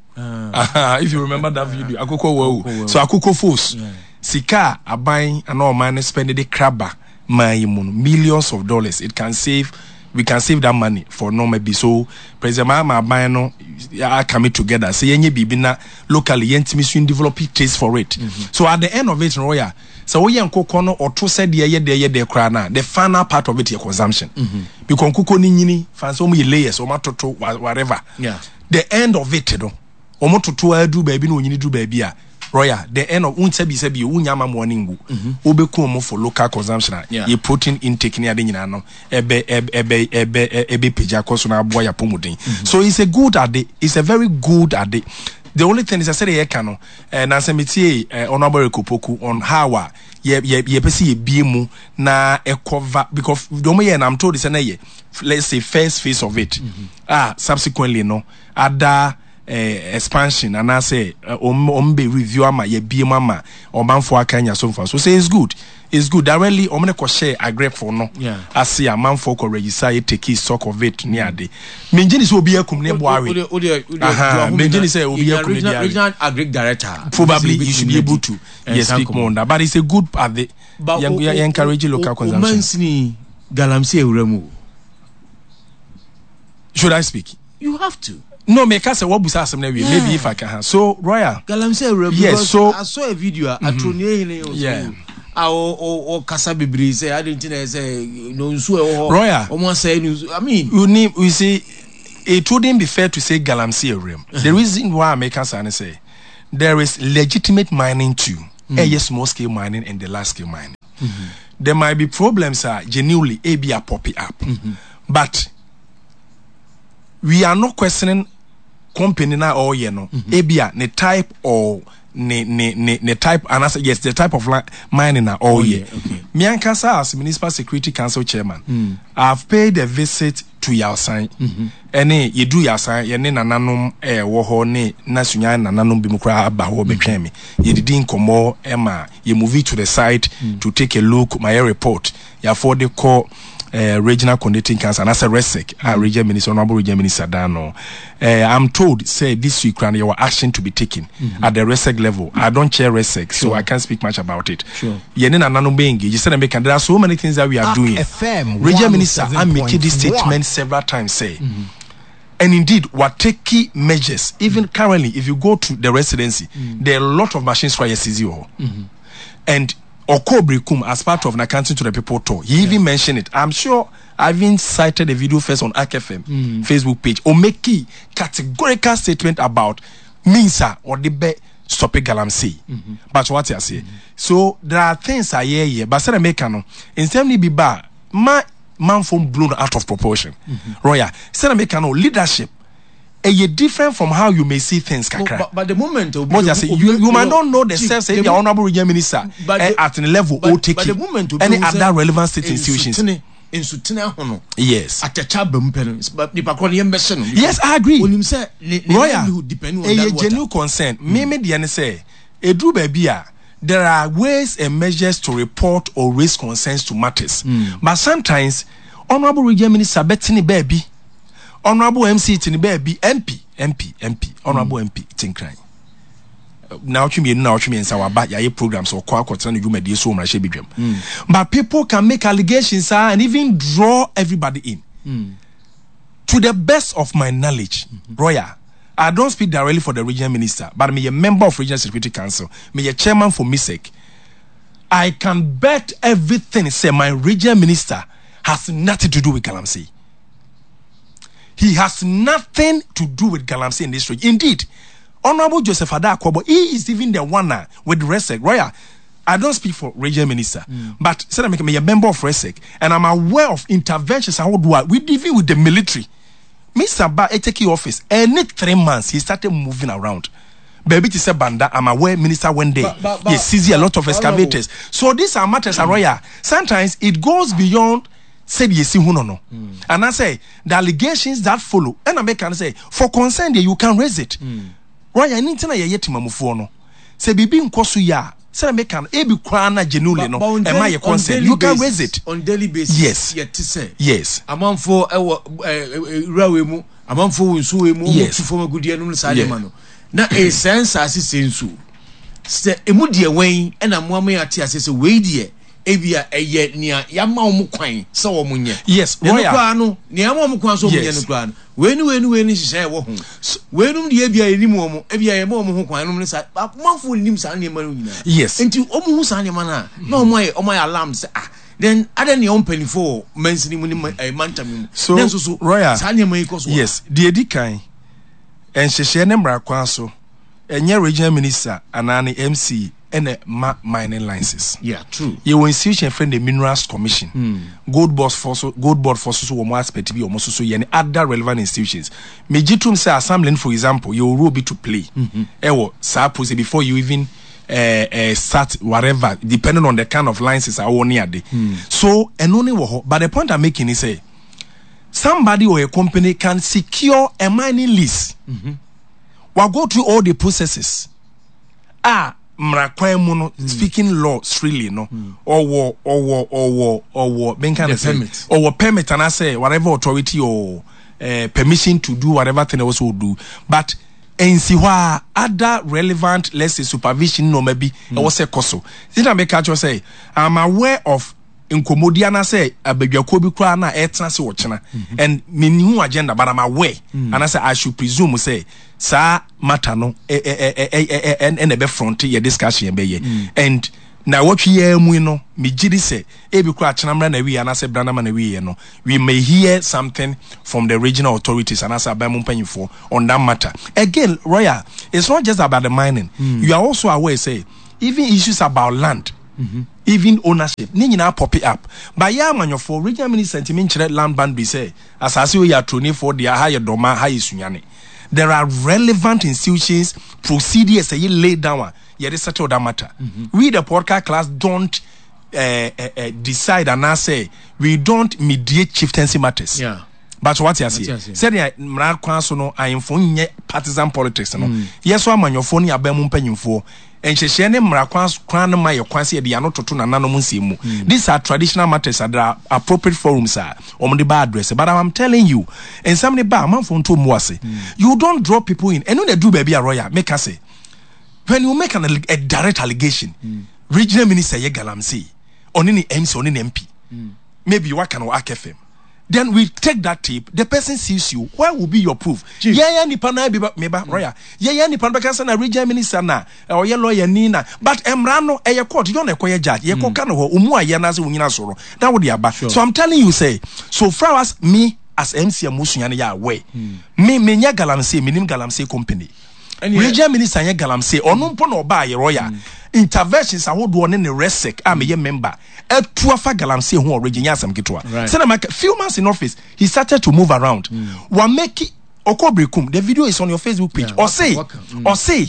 If you remember that video, a cocoa wow. So a cocoa foods. Sika, a buying and all man spending the crabber, my millions of dollars. It can save. We can save that money for no maybe so President Mahama buying no are coming together. Say any bibi na locally yentimi develop taste for it. Mm-hmm. So at the end of it, Roya, so we yan kokono or two said ye ye ye de krana. The final part of it your consumption. Mm-hmm. Because koko ni nyini fancy omo layers omo toto whatever. Yeah. The end of it no. Omo toto adu baby no nyini do baby a. Roya, the end of unsebi sebi unyama morning bu. Obeku omo for local consumption. Yeah. Ye protein intake ni ade nyina no. Ebe ebe ebe ebe ebe peja koso na aboa ya pomuden. So it's a good ade. It's a very good ade. The only thing is I said ye kano. Eh na semiti eh Honorable Kopoku on how ye ye ye pesi ye biemu na e cover because the only and I'm told is na ye let's say first phase of it. Mm-hmm. Ah subsequently no other Uh, expansion and I say um um be review ama ye bi mama omanfo akanya so far so say it's good it's good directly omne ko share agree for no yeah asi amanfo ko register ye take stock of it ni ade menjini say obi akum ne boare aha menjini say obi akum ne boare regional agri director probably you should be able to yes speak more on that but it's a good at the you encourage local consumption omansini galamsey ewramu Should I speak? You have to. No, make us a what busa some maybe yeah. if I can. So Royal. Galamsey, yes. So I saw a video. Mm-hmm. At Tronye, yeah. Or or Casa Bibri say I didn't say no so Royal. Almost say I mean you need we say it wouldn't be fair to say Galamsey Rim. The reason why I make us say there is legitimate mining too. Mm-hmm. A small scale mining and the large scale mining. Mm-hmm. There might be problems are genuinely A B are popping up. Mm-hmm. But we are not questioning company na or you know mm-hmm. A B are the type or ne ne ne ne type and I say yes the type of mining na all year. Okay. Miankasa as Municipal Security Council chairman, mm. I've paid a visit to Yasan. Mm-hmm. Ene ye do Yasan ye ne nananom eh wo ho ne nasunya nananom bi mukra aba ho betwen me. Ye didi nkomo ema ye move to the site mm. to take a look my report. Ya for the call Uh, regional coordinating council and as a RESEC, mm-hmm. uh, region minister, honorable region minister Dano. Uh, I'm told, say this week, there were action to be taken mm-hmm. at the RESEC level. I don't chair RESEC, sure. so I can't speak much about it. Sure. You said there are so many things that we are doing. F M region minister, I'm making this statement several times. Say, mm-hmm. and indeed, we're taking measures. Even mm-hmm. currently, if you go to the residency, mm-hmm. there are a lot of machines for your C Z O, mm-hmm. and Okobri Kum as part of an accounting to the people tour. He yeah. even mentioned it. I'm sure I've even cited a video first on A K F M mm. Facebook page. Or make a categorical statement about Minsa or the be stop it Galamsey. Mm-hmm. But what you say? Mm-hmm. So there are things I hear here. But said Americano instead of be bad, my man phone blown out of proportion. Mm-hmm. Roya said Americano leadership. A different from how you may see things, Kakra. No, but, but the moment you, you, you might not know the self say the honorable region minister uh, the, at the level but, or take but the moment any other relevant state institutions. In Sutine Hono. Yes. At the Chabum Penance, but the Paconian Besson. Yes, I agree. When you say Royal, depend on a genuine concern. Me me the say a drew baby. There are ways and measures to report or raise concerns to matters. Mm. But sometimes honorable region minister Bethany baby. Honorable M C Tini baby M P M P M P honorable mm. M P Tinkran. Now to me now to me and our back ya programs or kwa kwa trying to do my so much bedroom. But people can make allegations uh, and even draw everybody in. Mm. To the best of my knowledge, mm-hmm. Royal, I don't speak directly for the regional minister, but I'm a member of Regional Security Council. I'm a chairman for M I S E C. I can bet everything say my regional minister has nothing to do with Galamsey. He has nothing to do with Galamsey in this region. Indeed, Honorable Joseph Adakobo, he is even the one uh, with RESEC. Royal, I don't speak for regional minister, mm. but said I'm a member of RESEC, and I'm aware of interventions I would do with even with the military. Mister Ba Eteki office, any three months he started moving around. Baby to say Banda, I'm aware minister one day he sees a lot of excavators. So these are matters, mm. Royal. Sometimes it goes beyond. Said you see who no no, mm. and I say the allegations that follow, and I make can say for concern you can raise it. Mm. Why I need to know yet mamufu no. Say bibi nkosu ya. Say I make can e bi kwana genuinely no. Am I your concern? You can raise it on daily basis. Yes. Yet to say yes. Among for ewa rawe mu, among for unsu mu, yes. For a good year no sa mano. Na a sense as sensu. Say emu die wen e na mo ame ate ase say we die. Ebia eye nia yama omu kwan se wo munye yes Royal no kwa no nia yama omu kwan so munye no kwa no weni weni weni hihye wo ho wenum de ebia enim omu ebia ye ma omu ho kwan no ne sa manfo nim sa ne ma no nyina yes enti omu hu sa ne ma na na omu aye omu aye alarm se ah then other ne ompani for mensini mu ni mantam mu so so Royal sa ne ma ikoso yes de edikan enhyehyɛ ne mra kwan so enye regional minister anani M C and a ma mining licenses. Yeah, true. You will institution friend the Minerals Commission, mm. Gold Board for so Gold Board for so one aspect to be almost so any other relevant institutions. Mejitum say assembling, for example, you will be to play. Mm-hmm. Ewo suppose before you even uh, uh, start whatever, depending on the kind of licenses are on near day. Mm. So and only wo. But the point I'm making is say somebody or a company can secure a mining lease. Mm-hmm. We'll go through all the processes. Ah. Mrakwan mu no speaking law really no or or or or ben kind of permit or permit and I say whatever authority or uh, permission to do whatever thing else will do but and see what other relevant let's say supervision no maybe I was say koso did I make catch say I'm aware of inkomodia na say abadwako bi kra na etena se wo chena and me new agenda but I'm aware mm. and I say I should presume say sa matter no e e e e e be front your discussion be ye mm. and na what we hear mu no me gidi say e bi kra chena mra na wi and I say brana na wi no we may hear something from the regional authorities and I say abam mpanyifo on that matter again Royal. It's not just about the mining mm. you are also aware say even issues about land mm-hmm. even ownership ni nyina pop it up but ya manyofo regional minister sentiment chere land band be say asase we ya troni for their higher doma high sunyane there are relevant institutions procedures that you lay down you dey settle that matter mm-hmm. we the podcast class don't uh, uh, uh, decide and I say we don't mediate chieftaincy matters yeah but what you say said mra kwan so no ayemfo nye partisan politics no mm. yes wa manyofo ni abam mpanyimfo enhyehye ne mra kwan kwan no maye kwan se de ya no toto na nanom nsemu mm. these are traditional matters that are appropriate forums are om de ba address but I'm telling you and some ba manfo nto mu ase you don't draw people in and no dey do baby a Royal make us say when you make an, a direct allegation mm. regional minister ye galamsey oni ni M C oni ni M P mm. maybe you work on A K F M. Then we take that tape. The person sees you. Where will be your proof? Chief. Yeah, yeah, ni pana be meba Royal. Yeah, yeah, ni pana because na regional minister na or ye lawyer ni na. But emrano e ye court. You no ekoye judge. Ye ko kan ho umu aye na se unyina soro. That would be aba. So I'm telling you, say so far as me as M C Amusunyane ya aware. Me me nya galamsey, me nim galamsey company. Regional minister nya galamsey. Ono mpo na oba ye Royal. Interventions ahodo ne ne resec am ye member etua fa galamsey ho original asem ketwa say na few months in office he started to move around mm. wa make okobrekum the video is on your Facebook page yeah, or say mm. or say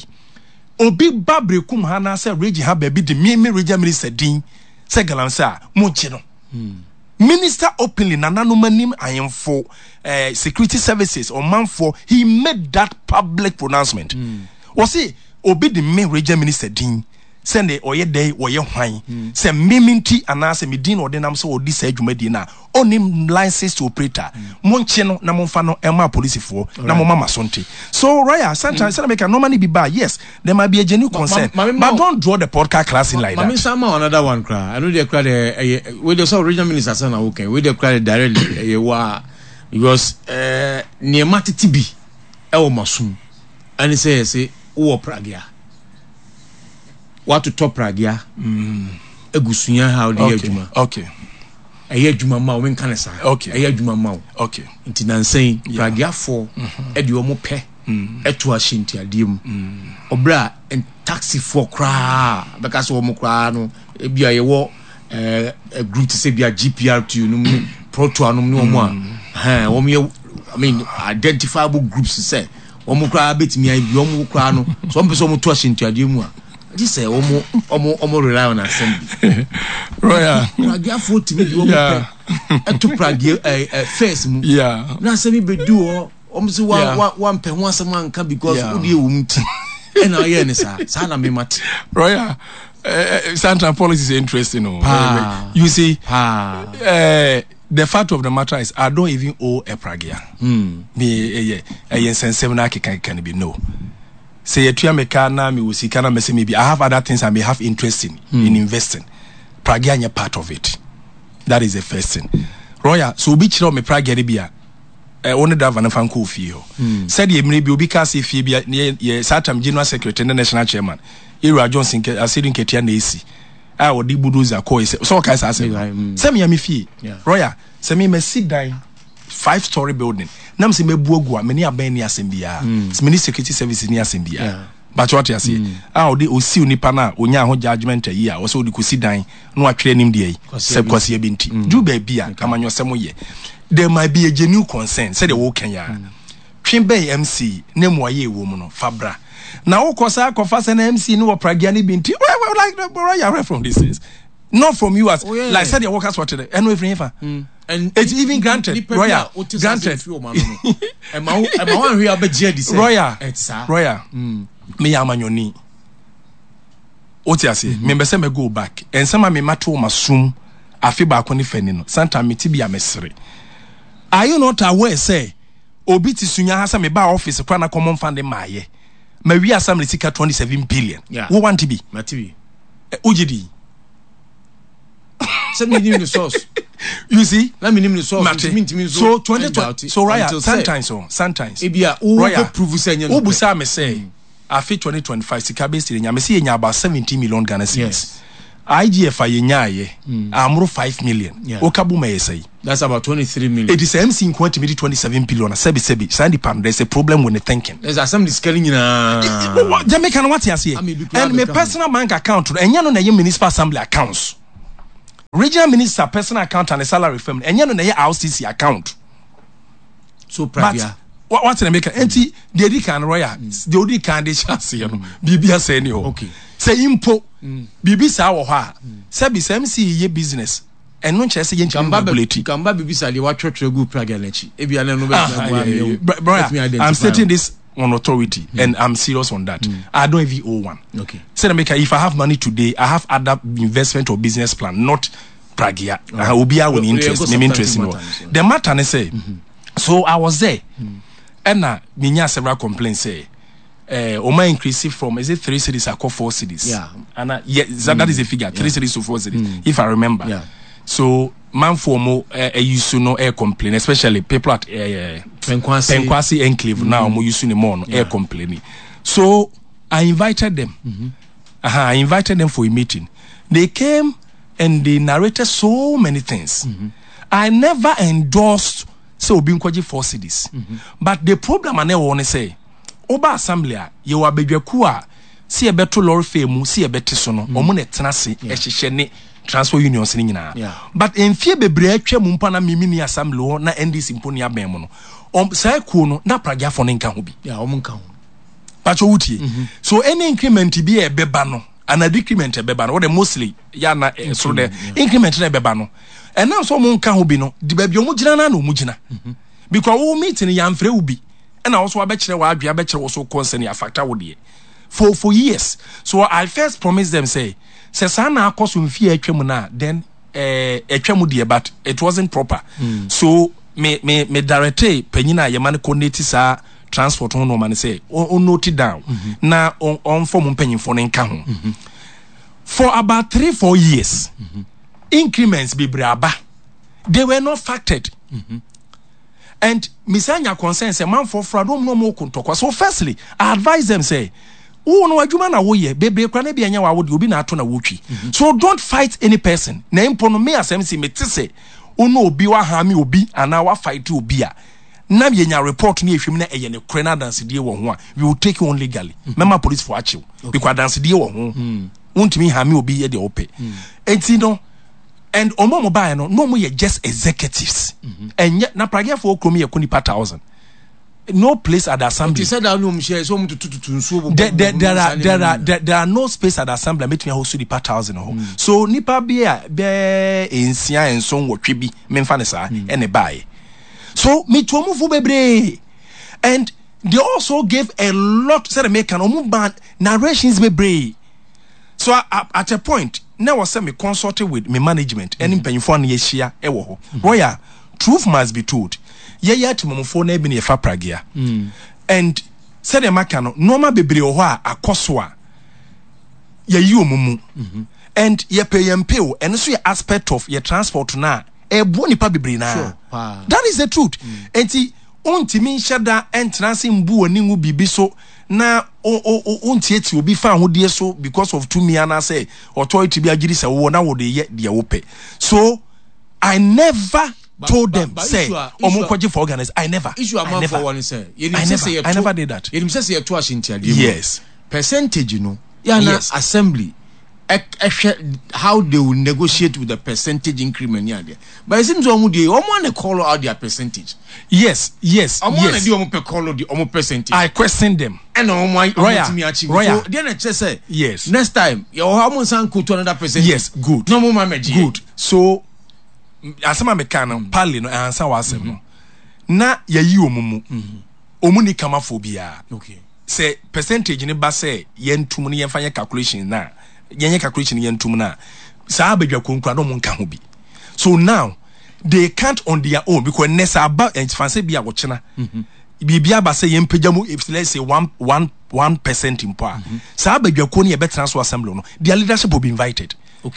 obi babrekum ha na say regi ha baby the me me regional minister din say galamsey a mo chi no mm. minister openly nananumanim ayemfo uh, security services or man for he made that public pronouncement mm. was say obi the me regional minister din send oye day oye hwan se meminti anase medin ordinam so odi sa adwumadi na onim license to operator monche no na monfa no ema police for na mo mama sonte so Royal sometimes say make normally be bad yes there might be a genuine concern ma, ma, ma, but don't draw the podcast class in like ma, that ma sama another one cry I know they cry the we the original minister say na okay we dey cry directly wa because eh niema titibi e wo masum and say say wo pragia what to top ragia mm egusunya how the adwuma okay eye adwuma ma we kan sa okay eye adwuma ma okay nti nansen ragia for e de omo pe eto ahenti adiem obra en taxi for kra because omo kra no e bia ye wo eh group to say bia G P R to no proto anom ne omo a ha omo ye I mean identifiable groups say omo kra betimi ai bi omo kra no so omo so omo to ahenti adiem a this say omo omo omo rely on assembly Royal pragia for to be omo e to pragia eh first mu yeah na say be do o omo say one one pe ho asem anka because who dey wo mti e na ye ne sa sa na me mat Royal uh, Central policy is interesting no uh, you see ah uh, the fact of the matter is I don't even owe a pragia hmm me eh eh sense na keka can be no say etua meka na me wosika na me say maybe I have other things I may have interest in mm. in investing pragia nya part of it that is the first thing Royal so obi kire me pragia de bia eh one da van fan ko fie ho said ye mre bi obi ka say fie bia ye satam general secretary and national chairman Ira Johnson ke asidin ketia na esi a odi budoza ko say so ka say say me ya me fie Royal say me me sit down five story building nam se mebu ogua me ni aban ni asembia se me ni security services ni asembia but what you say ah odi osi onipa na onya ho judgment ayi a wo so odi kosi dan no atwere nim de ayi se kwase e binti du ba bia kamanyo se mo ye there might be a genuine concern say the wo kenya twen bay M C ne mo aye wo mu no fabra na wo kosa kofa se na M C no wo pragia ni binti well like the Royal from this is not from you as oh, yeah, like yeah. said your workers what today and no every ever mm. and it's even granted Royal granted e ma e ma wan hwe abeje di say Royal Royal mm me ya manyoni oti ase me be say me go back and some me mato masum afi ba ko ni fani no santa me ti bia mesere are you not aware say obi ti sunya ha say me ba office kwa na common fund maaye ma wi asam sika twenty-seven billion yeah. wo want to be ma ti bi ojidi Send me the source. You see? Let me name the source. Mate. So twenty twenty. So right. Sometimes so. Sometimes. Ebia. Roya. Prove say. Obu say me say. Afi twenty twenty-five. Sika base the nyame say nya about seventy million Ghana cedis. Yes. I G F I nya ye. Amro five million. Okabu me say. That's about twenty-three million. It is M C in quantity twenty-seven billion. Sebi sebi. Sandy pan. There's a problem when the thinking. There's some scaling in a. Jamaican what you say? And my personal bank account. And you know na municipal assembly accounts. Regional minister personal account and a salary firm. And you know na R C C account. So private. What what's the make? Enti the di can royal. The odi can dey chance you know. Bibia say ni ho. Okay. Say impo. Bibi sa wo ha. Say bi M C ye business. And no chese yen chamba ability. Kamba bibi sa dey what church go praga lechi. E bia na no be bro. I'm stating this on authority mm. and I'm serious on that. Mm. I don't even owe one. Okay. Say make if I have money today, I have other investment or business plan, not pragia. I will be our interest, me interest in the matter I say. Mm-hmm. So I was there. Mm. And na minya several complaints say uh Oma increase from is it three cities I call four cities. Yeah. And uh, yeah, that, mm. that is a figure. Three yeah. cities to four cities, mm. if I remember. Yeah. So man for more uh, used to no air complain, especially people at uh, Penkwasi Penkwasi enclave mm-hmm. now more used to more yeah. air complaining. So I invited them. Mm-hmm. Uh-huh, I invited them for a meeting. They came and they narrated so many things. Mm-hmm. I never endorsed so being kwaji four cities. Mm-hmm. But the problem I never want to say, Oba Assembly, you are baby kuwa, see a better lord fame, see a better son, or money tenacity, a transfer unions in yeah. But in fear be breache mumpana mimini assembly na N D C imponi abemono. Um say kuno na pragia for nka ho bi. Yeah, omunka. Pacho wutie. So any increment be a beba no, an decrement a beba no, what mostly ya na uh, so the yeah. increment na beba no. And now so munka ho bi no, di baby omu gina na no mu gina. Because we meeting ya mfre ubi. And also abekere wa adua abekere wo so concern ya factor wo de. For for years. So I first promised them say se sana akoso mfie atwam na then eh atwam de but it wasn't proper. Mm. So me me me director panyina ye man connect sa transport on no man say on note down mm-hmm. na on on form panyinfo ne nka ho. Mm-hmm. For about three four years mm-hmm. increments be braba they were not factored. Mm-hmm. And misanya concern say man for fraud no more kontokwa. So firstly I advise them say oh no adwuma na wo ye bebe kra na bia nya wa wo de obi na ato na wotwi. So don't fight any person na impo no me asem si me tese ono obi wa ha me obi ana wa fight obi a na ye nya report na ehwim na eye ne kra na dance die wo ho a we will take you on legally. Mm-hmm. Mema police for achieve okay. Because dance die wo ho untimi ha me obi ye de ope enti no and omo mo buy no no mo ye just executives mm-hmm. And yet na pragia for okromi ye kuni per thousand. No place at the assembly. Said that no share so to to to there there there are there are there, there are no space at the assembly making host to the per thousand. Mm. So nipa be be ensia enso wotwe bi memfa ne sa ene buy. So me to move bebre. And they also gave a lot said make an omu ban narrations bebre. So at, at a point now was me consulted with me management and in penfo na ye hia e wo ho. Royal truth must be told. Ye yet momfo na bi ne fa pragia mm. And said the maka no normal bebre ho a akoso a ye yi omumu mm-hmm. And ye pay yem pay o and so ye aspect of your transport na e bo nipa bebre na sure. Wow. That is the truth mm. Enti ontimi nhada entrance mbu oni ngu bibi so na o o ontie ti obi fa ho de so because of two me ana say authority bi agiri se wo na wo de ye de wo pe. So I never But, told but, them but say omo for organize. I never issue I never for one say I never, say I never did that. You say to ashintia yes percentage you know yeah yes. Assembly how they will negotiate with the percentage increment yeah there but it seems omo dey omo na call out their percentage yes yes omo yes na dey omo pe call the omo percentage I question them and omo omo me achieve so then I just say yes next time you omo san go to another percentage yes good no more manage good so asema meka no pali no ansa wasem no na yayi omumu omu ni kama phobia okay say percentage ni ba say yentum ni yemfa calculation na yenye calculation yentum na sa abadwa konkura no monka ho bi. So now they can't on their own because nessa about and fancy bia wo chena bibia ba say yempagya mu if let's say one one one percent in power sa abadwa ko ni e betra so assembly no their leadership will be invited. Okay.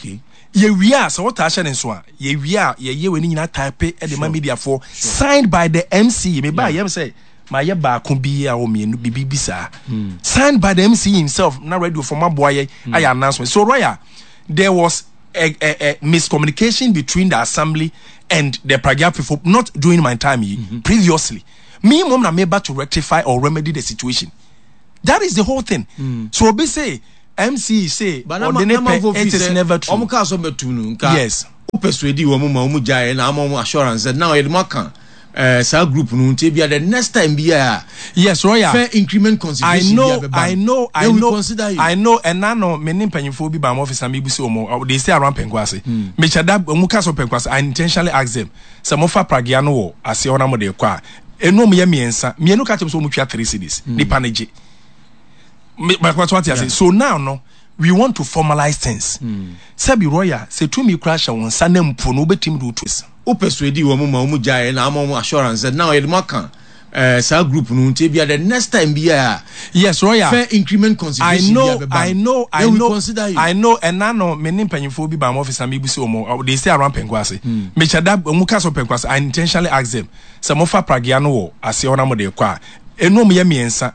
ye we are so what asha so a ye we are ye ye we ni nyina type e de ma media for signed by the M C me ba yem say my ye ba ko bi a o mienu bibi bisa signed by the M C himself na radio for my boy I announcement. So Royal, there was a, a, a miscommunication between the assembly and the Pragia people not during my time mm-hmm. previously. Me mom na me able to rectify or remedy the situation. That is the whole thing. Mm. So we say M C say but or the it is never true. Yes. Who persuade wo ma mu jae na am assurance that now e ma kan eh sa group no nte bia the next time bia yes Royal fair increment consideration. I know I know I then know I know and na no me nim panyimfo bi ba my office am ibusi omo they stay around Penkwase me chada mu ka so Penkwase. I intentionally ask them say mo fa Pragia no wo ase ona mo de kwa enu mo ye miensa mienu ka chem so mo twa three cities ni paneje but what what you say so now no we want to formalize things. Mm. Sabi Royal, say to me crash on Sanem Puno betim do twist. Who persuade wo ma mu jae na am assurance that now e ma kan eh sa group no nte bia the next time bia yes Royal fair increment consideration. I know I know I know I know and na no me nim panyimfo bi ba my office am ibusi omo they stay around Penkwase me chada mu ka so Penkwase. I intentionally ask them say mo fa Pragia no wo ase ona mo de kwa enu mo ye miensa